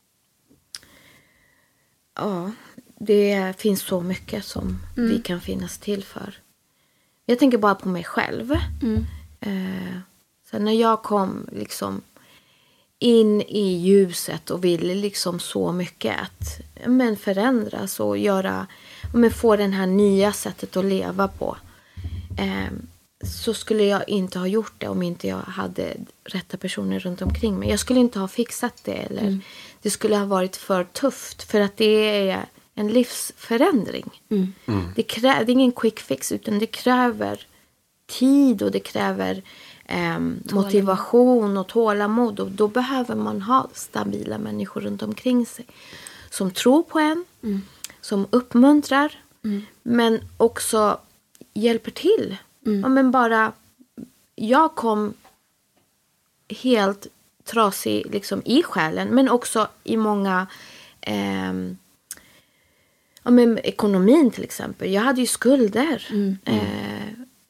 ja, det finns så mycket som mm. vi kan finnas till för. Jag tänker bara på mig själv. Mm. Eh, så när jag kom liksom in i ljuset och ville liksom så mycket att men förändras och göra, men få den här nya sättet att leva på. Eh, så skulle jag inte ha gjort det om inte jag hade rätta personer runt omkring mig. Jag skulle inte ha fixat det eller mm. det skulle ha varit för tufft för att det är en livsförändring. Mm. Mm. Det kräver ingen quick fix utan det kräver tid och det kräver eh, motivation och tålamod. Och då behöver man ha stabila människor runt omkring sig som tror på en, mm. som uppmuntrar mm. men också hjälper till. Mm. Ja, men bara jag kom helt trasig liksom i själen men också i många eh, ja, men ekonomin till exempel. Jag hade ju skulder. Mm. Mm. Eh,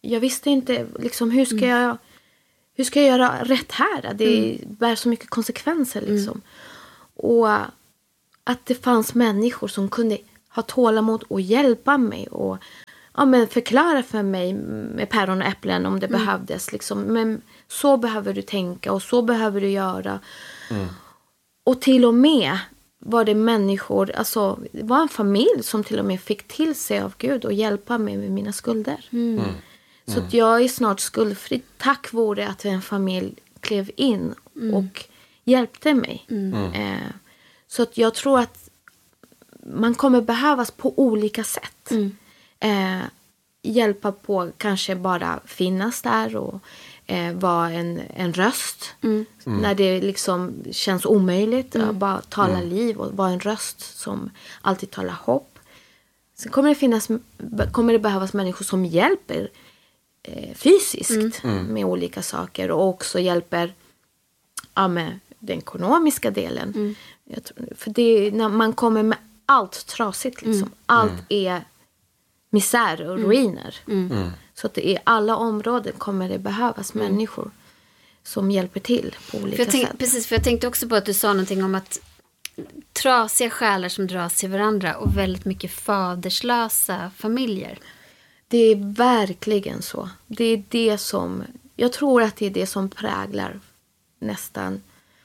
jag visste inte liksom, hur ska mm. jag hur ska jag göra rätt här? Det mm. bär så mycket konsekvenser liksom. Mm. Och att det fanns människor som kunde ha tålamod och hjälpa mig och ja, men förklara för mig med päron och äpplen om det mm. behövdes liksom. Men så behöver du tänka och så behöver du göra. Mm. Och till och med var det människor, alltså det var en familj som till och med fick till sig av Gud och hjälpa mig med mina skulder. Mm. Mm. Så att jag är snart skuldfri tack vare att en familj klev in mm. och hjälpte mig. Mm. Eh, så att jag tror att man kommer behövas på olika sätt. Mm. Eh, hjälpa på kanske bara finnas där och eh, vara en, en röst. Mm. Mm. När det liksom känns omöjligt. Mm. Att bara tala mm. liv och vara en röst som alltid talar hopp. Sen kommer det, finnas, kommer det behövas människor som hjälper eh, fysiskt mm. med olika saker. Och också hjälper ja, med den ekonomiska delen. Mm. Jag tror, för det, när man kommer med allt trasigt liksom. Mm. Allt mm. är misär och ruiner. Mm. Mm. Så att det i alla områden kommer det behövas mm. människor som hjälper till på olika för jag tänk, sätt. Precis, för jag tänkte också på att du sa någonting om att trasiga själar som dras till varandra och väldigt mycket faderslösa familjer. Det är verkligen så. Det är det som, jag tror att det är det som präglar nästan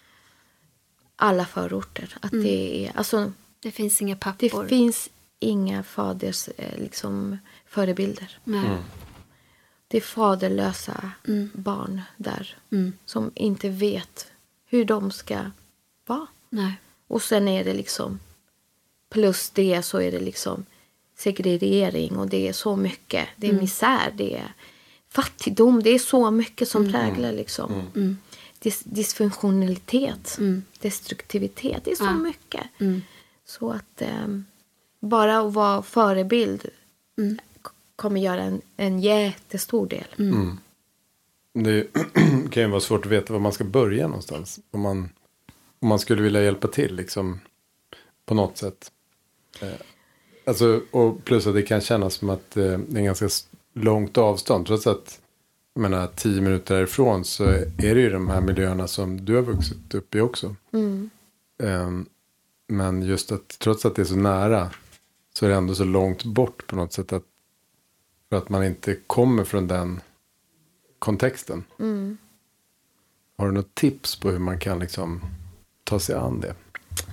alla förorter. Att mm. det är, alltså, det finns inga pappor. Det finns inga faders liksom, förebilder. Mm. Det är faderlösa mm. barn där. Mm. Som inte vet hur de ska vara. Nej. Och sen är det liksom, plus det så är det liksom segregering och det är så mycket. Det är mm. misär, det är fattigdom. Det är så mycket som mm. präglar liksom. Mm. Mm. Dis- dysfunktionalitet, mm. destruktivitet. Det är så ja. mycket. Mm. Så att um, bara att vara förebild mm. kommer göra en, en jättestor del. Mm. Mm. Det kan ju vara svårt att veta var man ska börja någonstans. Om man, om man skulle vilja hjälpa till liksom, på något sätt. Eh, alltså, och plus att det kan kännas som att eh, det är en ganska långt avstånd. Trots att jag menar, tio minuter därifrån så är det ju de här miljöerna som du har vuxit upp i också. Mm. Eh, men just att trots att det är så nära så är det ändå så långt bort på något sätt att för att man inte kommer från den kontexten. Mm. Har du något tips på hur man kan liksom ta sig an det?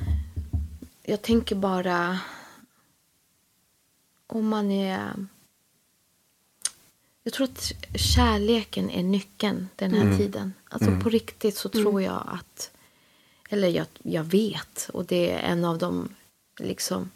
Jag tänker bara om man är, jag tror att kärleken är nyckeln den här mm. tiden. Alltså mm. på riktigt så tror mm. jag att, eller jag, jag vet, och det är en av de liksom,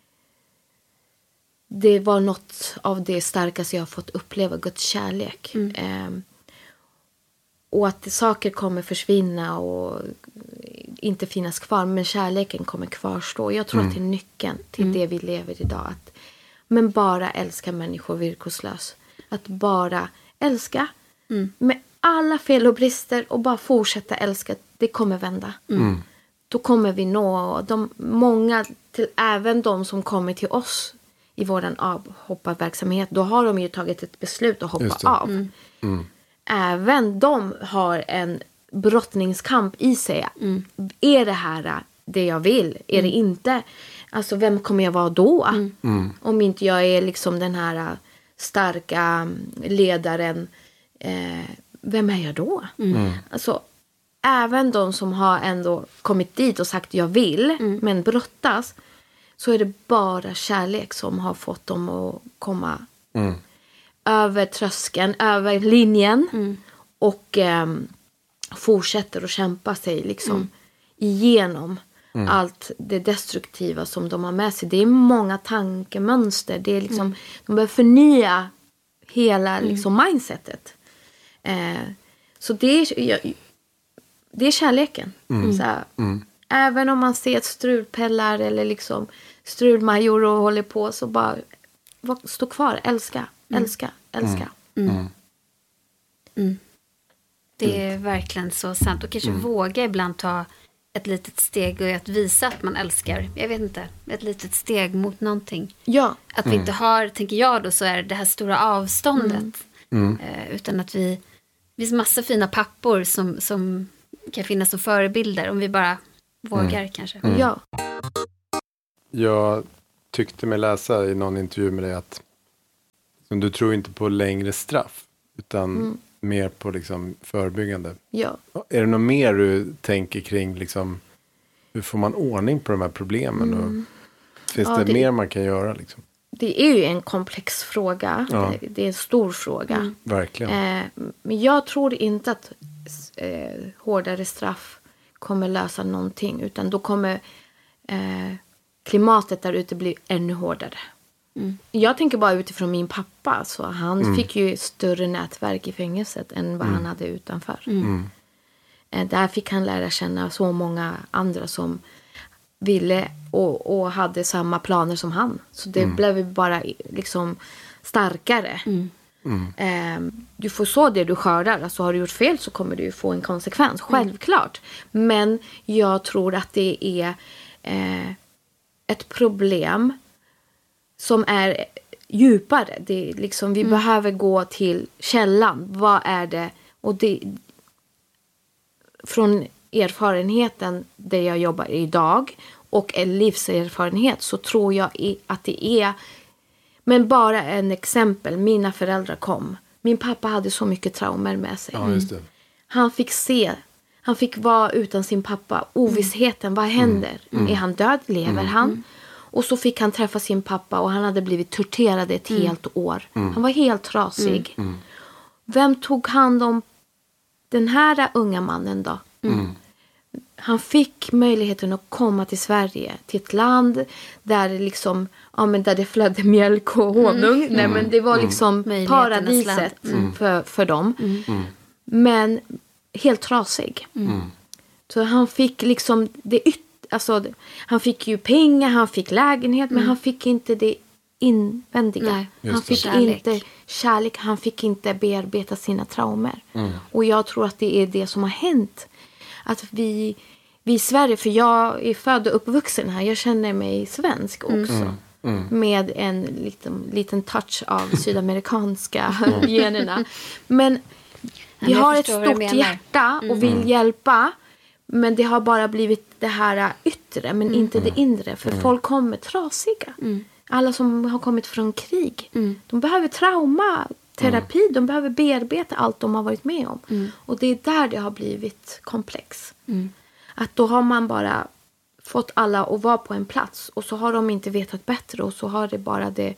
det var något av det starkaste jag har fått uppleva, Guds kärlek. Mm. Eh, och att saker kommer försvinna och inte finnas kvar, men kärleken kommer kvarstå. Jag tror mm. att det är nyckeln till mm. det vi lever idag. Att, men bara älska människor villkorslöst. Att bara älska mm. med alla fel och brister och bara fortsätta älska. Det kommer vända. Mm. Då kommer vi nå de många, till, även de som kommer till oss i våran avhopparverksamhet, då har de ju tagit ett beslut att hoppa av. Mm. Mm. Även de har en brottningskamp i sig. Mm. Är det här det jag vill? Mm. Är det inte? Alltså, vem kommer jag vara då? Mm. Mm. Om inte jag är liksom den här starka ledaren. Eh, vem är jag då? Mm. Alltså, även de som har ändå kommit dit och sagt jag vill, mm. men brottas, så är det bara kärlek som har fått dem att komma mm. över tröskeln, över linjen mm. och eh, fortsätter att kämpa sig liksom mm. igenom mm. allt det destruktiva som de har med sig. Det är många tankemönster. Det är liksom, mm. de behöver förnya hela mm. liksom, mindsetet. Eh, så det är, det är kärleken. Mm. Så här, mm. även om man ser ett strulpellar eller liksom strulmajor och håller på, så bara stå kvar, älska, mm. älska, älska. Mm. Mm. Mm. Det är verkligen så sant. Och kanske mm. våga ibland ta ett litet steg och att visa att man älskar. Jag vet inte, ett litet steg mot någonting. Ja. Att vi mm. inte har, tänker jag då, så är det här stora avståndet. Mm. Mm. Eh, utan att vi, det finns massa fina pappor som, som kan finnas som förebilder om vi bara vågar Mm. kanske. Mm. Ja. Jag tyckte mig läsa i någon intervju med dig att som du tror inte på längre straff utan Mm. mer på liksom förebyggande. Ja. Är det något mer du tänker kring liksom, hur får man ordning på de här problemen? Och finns Ja, det, det- mer man kan göra? Liksom? Det är ju en komplex fråga. Ja. Det, det är en stor fråga. Mm. Verkligen. Eh, men jag tror inte att eh, hårdare straff kommer lösa någonting. Utan då kommer eh, klimatet där ute bli ännu hårdare. Mm. Jag tänker bara utifrån min pappa. Så han Mm. fick ju större nätverk i fängelset än vad han hade utanför. Mm. Eh, där fick han lära känna så många andra som ville och, och hade samma planer som han. Så det blev ju bara liksom starkare. Mm. Eh, du får så det du skördar. Alltså har du gjort fel så kommer du ju få en konsekvens. Självklart. Men jag tror att det är eh, ett problem som är djupare. Det är liksom, vi behöver gå till källan. Vad är det? Och det från erfarenheten där jag jobbar idag och en livserfarenhet så tror jag i, att det är, men bara en exempel, mina föräldrar kom. Min pappa hade så mycket traumer med sig. Ja, just det. Han fick se, han fick vara utan sin pappa. Ovissheten, vad händer? Är han död? Lever han? Och så fick han träffa sin pappa och han hade blivit torterad ett helt år. Han var helt trasig. Vem tog hand om den här unga mannen då? Han fick möjligheten att komma till Sverige. Till ett land där, liksom, ja, men där det flödde mjölk och honung. Nej, men det var liksom Möjligheternas paradiset för, för dem. Men helt trasig. Så han fick liksom det yt- alltså, han fick ju pengar, han fick lägenhet. Men han fick inte det invändiga. Nej, just han det. fick Kärlek. inte kärlek. Han fick inte bearbeta sina traumer. Och jag tror att det är det som har hänt. Att vi, vi i Sverige, för jag är född och uppvuxen här. Jag känner mig svensk också. Med en liten, liten touch av sydamerikanska generna. Men vi jag har ett förstår vad du stort menar. hjärta och vill hjälpa. Men det har bara blivit det här yttre, men inte det inre. För folk kommer trasiga. Alla som har kommit från krig. De behöver trauma, terapi. De behöver bearbeta allt de har varit med om. Och det är där det har blivit komplex. Att då har man bara fått alla att vara på en plats. Och så har de inte vetat bättre. Och så har det bara det,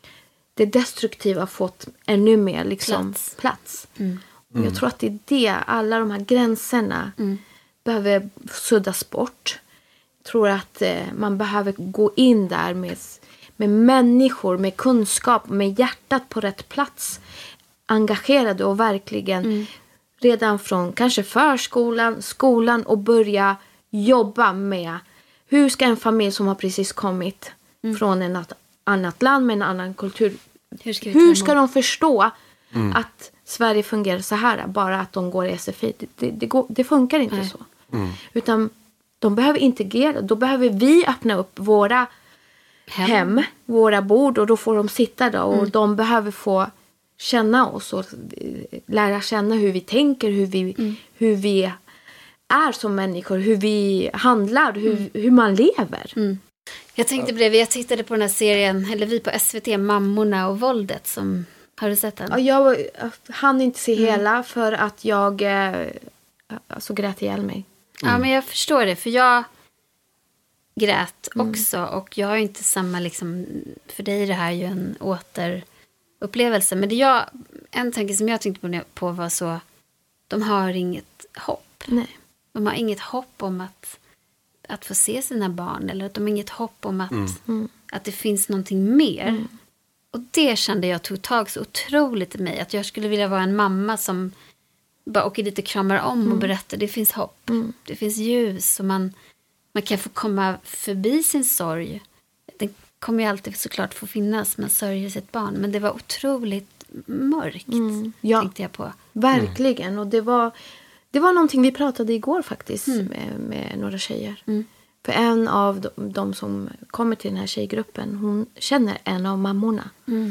det destruktiva fått ännu mer liksom, Plats. plats. Och jag tror att det är det. Alla de här gränserna behöver suddas bort. Jag tror att eh, man behöver gå in där med, med människor, med kunskap, med hjärtat på rätt plats. Engagerade och verkligen redan från kanske förskolan, skolan och börja jobba med hur ska en familj som har precis kommit från ett annat land med en annan kultur, Hur ska vi ta hur emot? ska de förstå att Sverige fungerar så här, bara att de går i S F I? Det, det, det, går, det funkar inte Nej. så. Utan de behöver integrera. Då behöver vi öppna upp våra Hem. hem, våra bord, och då får de sitta där och de behöver få känna oss och eh, lära känna hur vi tänker, hur vi, hur vi är som människor, hur vi handlar, hur, hur man lever. Jag tänkte bredvid, jag tittade på den här serien, eller vi på S V T, Mammorna och våldet. Som, har du sett den? Ja, jag hann inte se hela för att jag eh, alltså grät ihjäl mig. Ja, men jag förstår det. För jag grät också. Och jag har ju inte samma, liksom, för dig är det här ju en återupplevelse. Men det jag, en tanke som jag tänkte på, på var så, de har inget hopp. Nej. De har inget hopp om att, att få se sina barn. Eller att de har inget hopp om att, att det finns någonting mer. Och det kände jag tog tag så otroligt i mig. Att jag skulle vilja vara en mamma som bara åker dit och kramar om och berättar. Det finns hopp. Det finns ljus. Och man, man kan få komma förbi sin sorg. Den kommer ju alltid såklart få finnas. Man sörjer sitt barn. Men det var otroligt mörkt. Ja. Tänkte jag på. Verkligen. Och det var, det var någonting vi pratade igår faktiskt med, med några tjejer. För en av de, de som kommer till den här tjejgruppen, hon känner en av mammorna.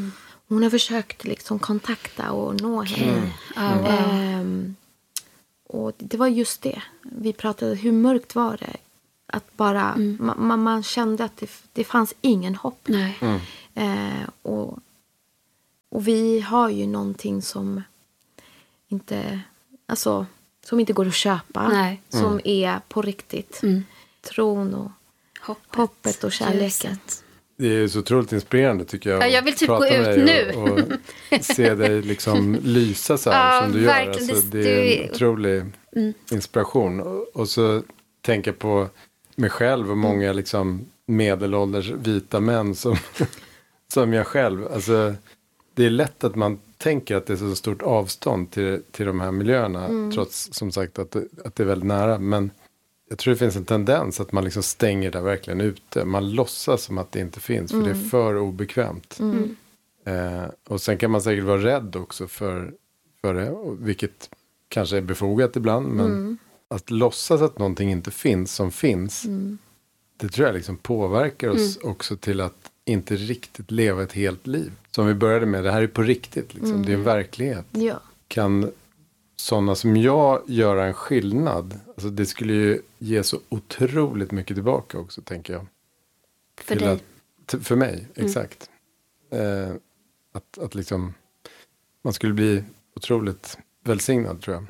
hon har försökt liksom kontakta och nå henne. Mm. Oh, wow. ehm, och det var just det. Vi pratade, hur mörkt var det? Att bara, mm. ma- man kände att det, det fanns ingen hopp. Nej. Mm. Eh, och, och vi har ju någonting som inte, alltså, som inte går att köpa. Nej. Som Mm. är på riktigt. Mm. Tron och Hoppet, hoppet och kärleken. Ljuset. Det är så otroligt inspirerande tycker jag. Ja, jag vill typ prata gå med ut dig nu. Och, och se dig liksom lysa så här Ja, som du verkligen. gör. Alltså, Det- det är det- en otrolig Mm. inspiration. Och, och så tänka på mig själv och många liksom medelålders vita män som, som jag själv. Alltså, det är lätt att man tänker att det är så stort avstånd till, till de här miljöerna. Mm. Trots som sagt att det, att det är väldigt nära. Men jag tror det finns en tendens att man liksom stänger där verkligen ute. Man låtsas som att det inte finns. För Mm. det är för obekvämt. Mm. Eh, och sen kan man säkert vara rädd också för, för det. Och vilket kanske är befogat ibland. Men Mm. att låtsas att någonting inte finns som finns. Mm. Det tror jag liksom påverkar oss också till att inte riktigt leva ett helt liv. Som vi började med, det här är på riktigt. Liksom. Mm. Det är en verklighet. Ja. Kan sådana som jag göra en skillnad? Alltså det skulle ju ge så otroligt mycket tillbaka också, tänker jag. För Till dig. Att, t- för mig, exakt. Eh, att, att liksom man skulle bli otroligt välsignad, tror jag.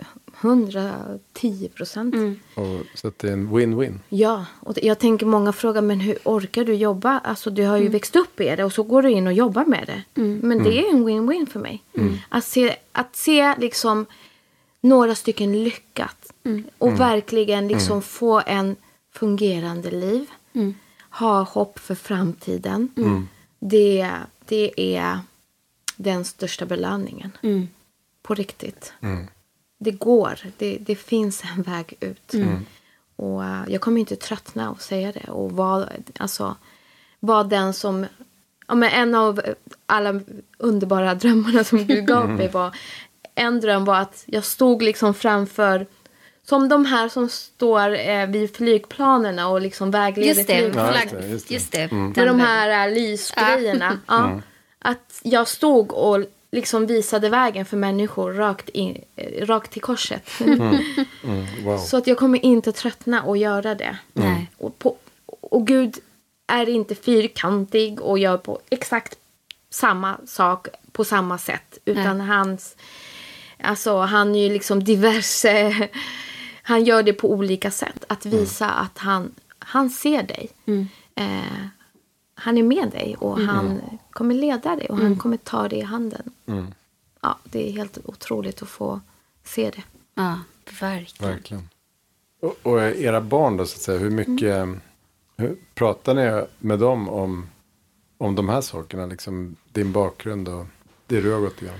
hundratio procent. Mm. Och, så att det är en win-win. Ja, och jag tänker många frågar, men hur orkar du jobba? Alltså du har ju växt upp i det och så går du in och jobbar med det. Mm. Men det är en win-win för mig. Att se, att se liksom några stycken lyckat Mm. och verkligen liksom få en fungerande liv. Mm. Ha hopp för framtiden. Mm. Det, det är den största belöningen. Mm. På riktigt. Mm. Det går. Det, det finns en väg ut. Mm. Och uh, jag kommer inte tröttna att säga det. Och vara alltså, var den som... Ja, men en av alla underbara drömmarna som Gud gav mig var... En dröm var att jag stod liksom framför... Som de här som står eh, vid flygplanerna och liksom vägleder Just det, flygplanen. Ja, flagg, just det, just just det. det. Mm. Med de här uh, lysgrejerna. Ja. Att jag stod och liksom visade vägen för människor rakt, in, eh, rakt till korset. Mm, wow. Så att jag kommer inte tröttna att göra det. Nej. Och, på, och Gud är inte fyrkantig och gör på exakt samma sak på samma sätt. Utan hans, alltså han är ju liksom diverse, han gör det på olika sätt. Att visa mm. att han, han ser dig. Mm. Eh, han är med dig och mm. han kommer leda dig och mm. han kommer ta dig i handen. Mm. Ja, det är helt otroligt att få se det. Ja, verkligen. Verkligen. Och, och era barn då, så att säga, hur mycket mm. hur, pratar ni med dem om, om de här sakerna? Liksom din bakgrund och det du har gått igenom?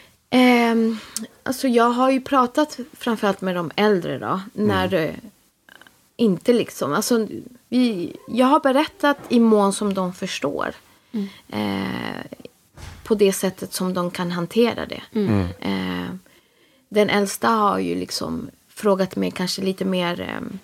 Eh, alltså jag har ju pratat framförallt med de äldre då. När mm. inte liksom, alltså vi, jag har berättat i mån som de förstår. Mm. Eh, på det sättet som de kan hantera det. Mm. Eh, den äldsta har ju liksom frågat mig kanske lite mer eh,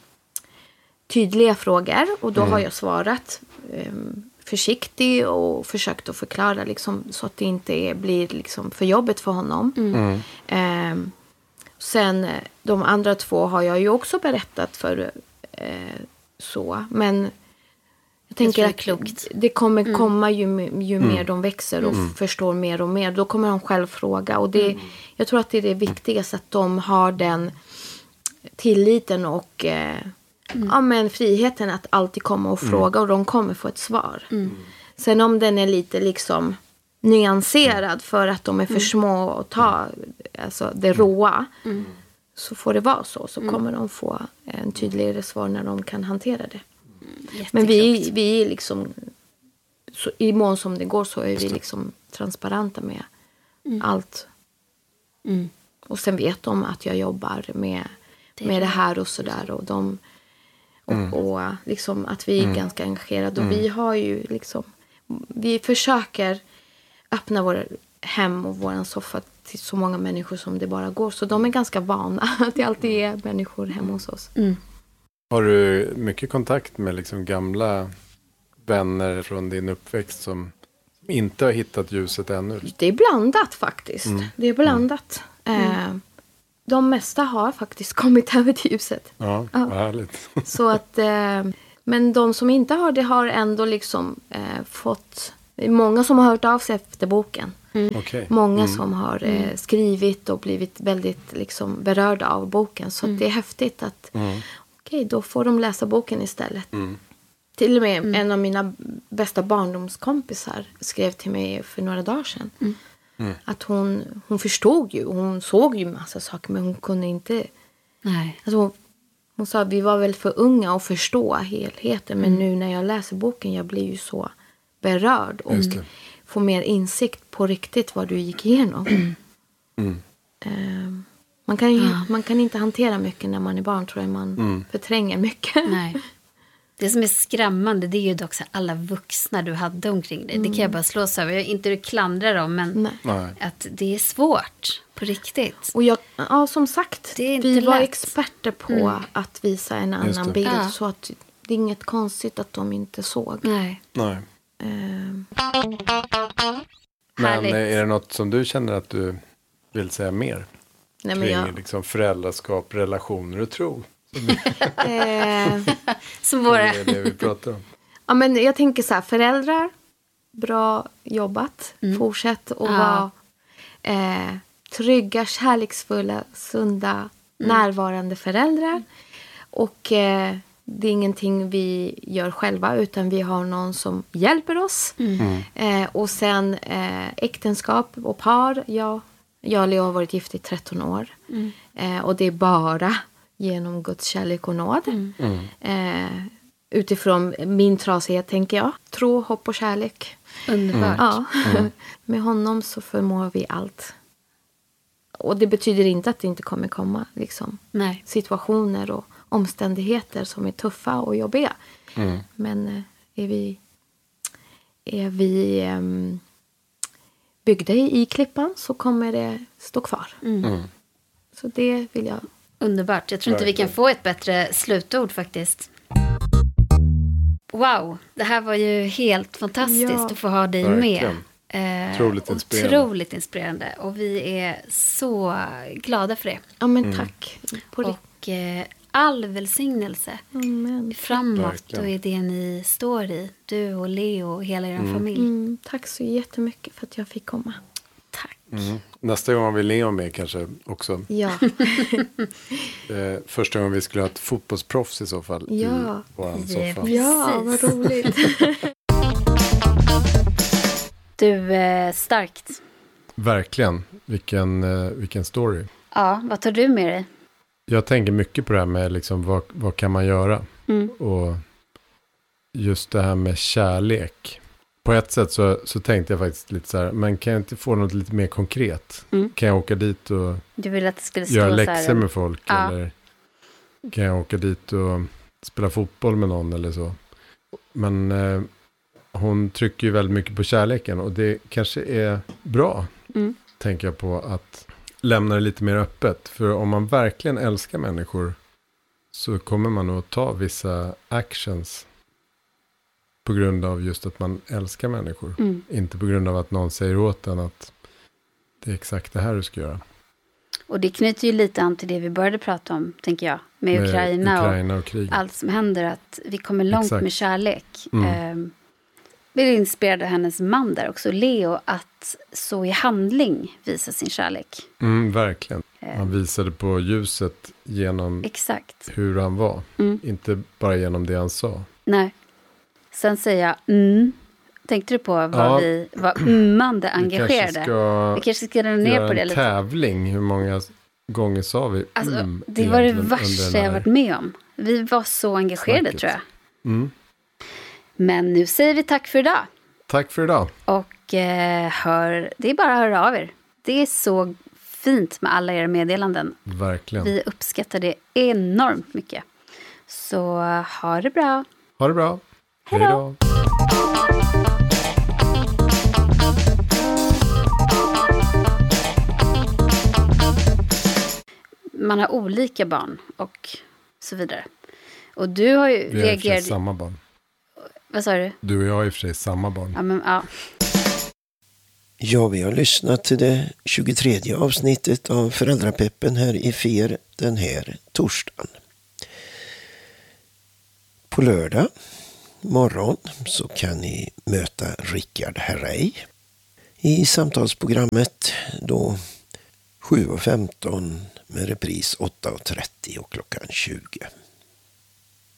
tydliga frågor. Och då mm. har jag svarat eh, försiktig och försökt att förklara liksom, så att det inte blir liksom, för jobbet för honom. Mm. Eh, sen de andra två har jag ju också berättat för eh, så. Men jag tänker jag att klokt. det kommer mm. komma ju, ju mm. mer de växer och mm. förstår mer och mer. Då kommer de själv fråga. Och det, mm. jag tror att det är det viktigaste, att de har den tilliten och eh, mm. ja, men friheten att alltid komma och fråga. Mm. Och de kommer få ett svar. Mm. Sen om den är lite liksom nyanserad för att de är för mm. små att ta alltså, det råa. Mm. Så får det vara så. Så mm. kommer de få en tydligare svar när de kan hantera det. Mm, men vi, vi är liksom så, i mån som det går så är vi liksom transparenta med mm. allt. Mm. Och sen vet de att jag jobbar med det, med det här och sådär. Och, de, och, mm. och liksom att vi är mm. ganska engagerade. Och mm. vi har ju liksom, vi försöker öppna våra hem och våran soffa till så många människor som det bara går. Så de är ganska vana att det alltid är människor hemma hos oss. Mm. Har du mycket kontakt med liksom gamla vänner från din uppväxt som inte har hittat ljuset ännu? Det är blandat faktiskt. Mm. Det är blandat. Mm. Eh, de mesta har faktiskt kommit över till ljuset. Ja, ja. Vad härligt. Så att, eh, men de som inte har det har ändå liksom eh, fått... Många som har hört av sig efter boken. Mm. Okay. Många mm. som har eh, skrivit och blivit väldigt liksom, berörda av boken. Så Mm. att det är häftigt att Mm. okej, då får de läsa boken istället. Mm. Till och med Mm. en av mina bästa barndomskompisar skrev till mig för några dagar sedan. Mm. Mm. Att hon, hon förstod ju, hon såg ju massa saker men hon kunde inte... Nej. Alltså hon, hon sa att vi var väl för unga att förstå helheten. Men Mm. nu när jag läser boken jag blir ju så berörd. Och Just det. får mer insikt på riktigt vad du gick igenom. Mm. Mm. Eh, man, kan ju, Ja. man kan inte hantera mycket när man är barn tror jag. Man Mm. förtränger mycket. Nej. Det som är skrämmande det är ju dock så alla vuxna du hade omkring dig. Det kan jag bara slås över. Jag inte du klandrar dem men Nej. Nej. att det är svårt på riktigt. Och jag, ja, som sagt, Det är inte vi var lätt. experter på Mm. att visa en Just annan det. bild. Ja. Så att det är inget konstigt att de inte såg. Nej. Nej. Eh, Men Härligt. är det något som du känner att du vill säga mer? nej, men Kring jag, liksom föräldraskap, relationer och tro. eh, Som Det våra... är det vi pratar om. ja, men jag tänker så här, föräldrar, bra jobbat. Mm. Fortsätt att Ja. vara eh, trygga, kärleksfulla, sunda, Mm. närvarande föräldrar. Och eh, det är ingenting vi gör själva utan vi har någon som hjälper oss. Mm. Eh, och sen eh, äktenskap och par. Jag, jag och Leo har varit gift i tretton år. Mm. Eh, och det är bara genom Guds kärlek och nåd. Mm. Mm. Eh, utifrån min trasighet tänker jag. Tro, hopp och kärlek. Underbart. Ja. Mm. Med honom så förmår vi allt. Och det betyder inte att det inte kommer komma liksom, Nej. situationer och omständigheter som är tuffa och jobbiga. Mm. Men eh, är vi, är vi ehm, byggda i, i klippan så kommer det stå kvar. Mm. Mm. Så det vill jag. Underbart. Jag tror inte vi kan få ett bättre slutord faktiskt. Wow, det här var ju helt fantastiskt Ja. att få ha dig Verkligen. med. Eh, Otroligt inspirerande. Otroligt inspirerande. Och vi är så glada för det. Ja men Mm. tack. På det. Och eh, all välsignelse Amen. framåt Verkligen. och i det ni står i. Du och Leo och hela er familj. Mm, tack så jättemycket för att jag fick komma. Tack. Mm. Nästa gång har vi Leo med kanske också. Ja, Eh, första gången vi skulle ha ett fotbollsproffs i så fall. Ja. I våran Ja. soffa. ja vad Precis. roligt. Du, eh, starkt. Verkligen. Vilken, eh, vilken story. Ja, vad tar du med dig? Jag tänker mycket på det här med liksom, vad, vad kan man göra? Mm. Och just det här med kärlek. På ett sätt så, så tänkte jag faktiskt lite så här, men kan jag inte få något lite mer konkret? Mm. Kan jag åka dit och Du ville att det skulle stå göra så läxor här. med folk? Ja. Eller kan jag åka dit och spela fotboll med någon eller så? Men eh, hon trycker ju väldigt mycket på kärleken och det kanske är bra, Mm. tänker jag på, att lämna det lite mer öppet. För om man verkligen älskar människor så kommer man att ta vissa actions på grund av just att man älskar människor. Mm. Inte på grund av att någon säger åt en att det är exakt det här du ska göra. Och det knyter ju lite an till det vi började prata om, tänker jag. Med, Med Ukraina, Ukraina och kriget. och allt som händer. Att vi kommer långt Exakt. med kärlek. Mm. Ehm, vi inspirerade hennes man där också, Leo, att så i handling visa sin kärlek. Mm, verkligen. Eh. Han visade på ljuset genom Exakt. hur han var. Mm. Inte bara genom det han sa. Nej. Sen säger jag mm. Tänkte du på vad Ja. vi var ummande Vi kanske engagerade? ska Vi kanske ska dra ner göra på det en lite. tävling. Hur många gånger sa vi Alltså, mm, det var det egentligen under värsta den jag här- varit med om. Vi var så engagerade snacket? tror jag. Mm. Men nu säger vi tack för idag. Tack för idag. Och eh, hör, det är bara att höra av er. Det är så fint med alla era meddelanden. Verkligen. Vi uppskattar det enormt mycket. Så ha det bra. Ha det bra. Hej då. Man har olika barn och så vidare. Och du har ju Vi har i och för sig reagerat... samma barn. Vad sa du? Du och jag har i och för sig samma barn. Ja, men, ja. Ja, vi har lyssnat till det tjugotredje avsnittet av Föräldrapeppen här i F E R den här torsdagen. På lördag morgon så kan ni möta Rickard Herrey i samtalsprogrammet då sju och femton med repris åtta och trettio och klockan tjugo.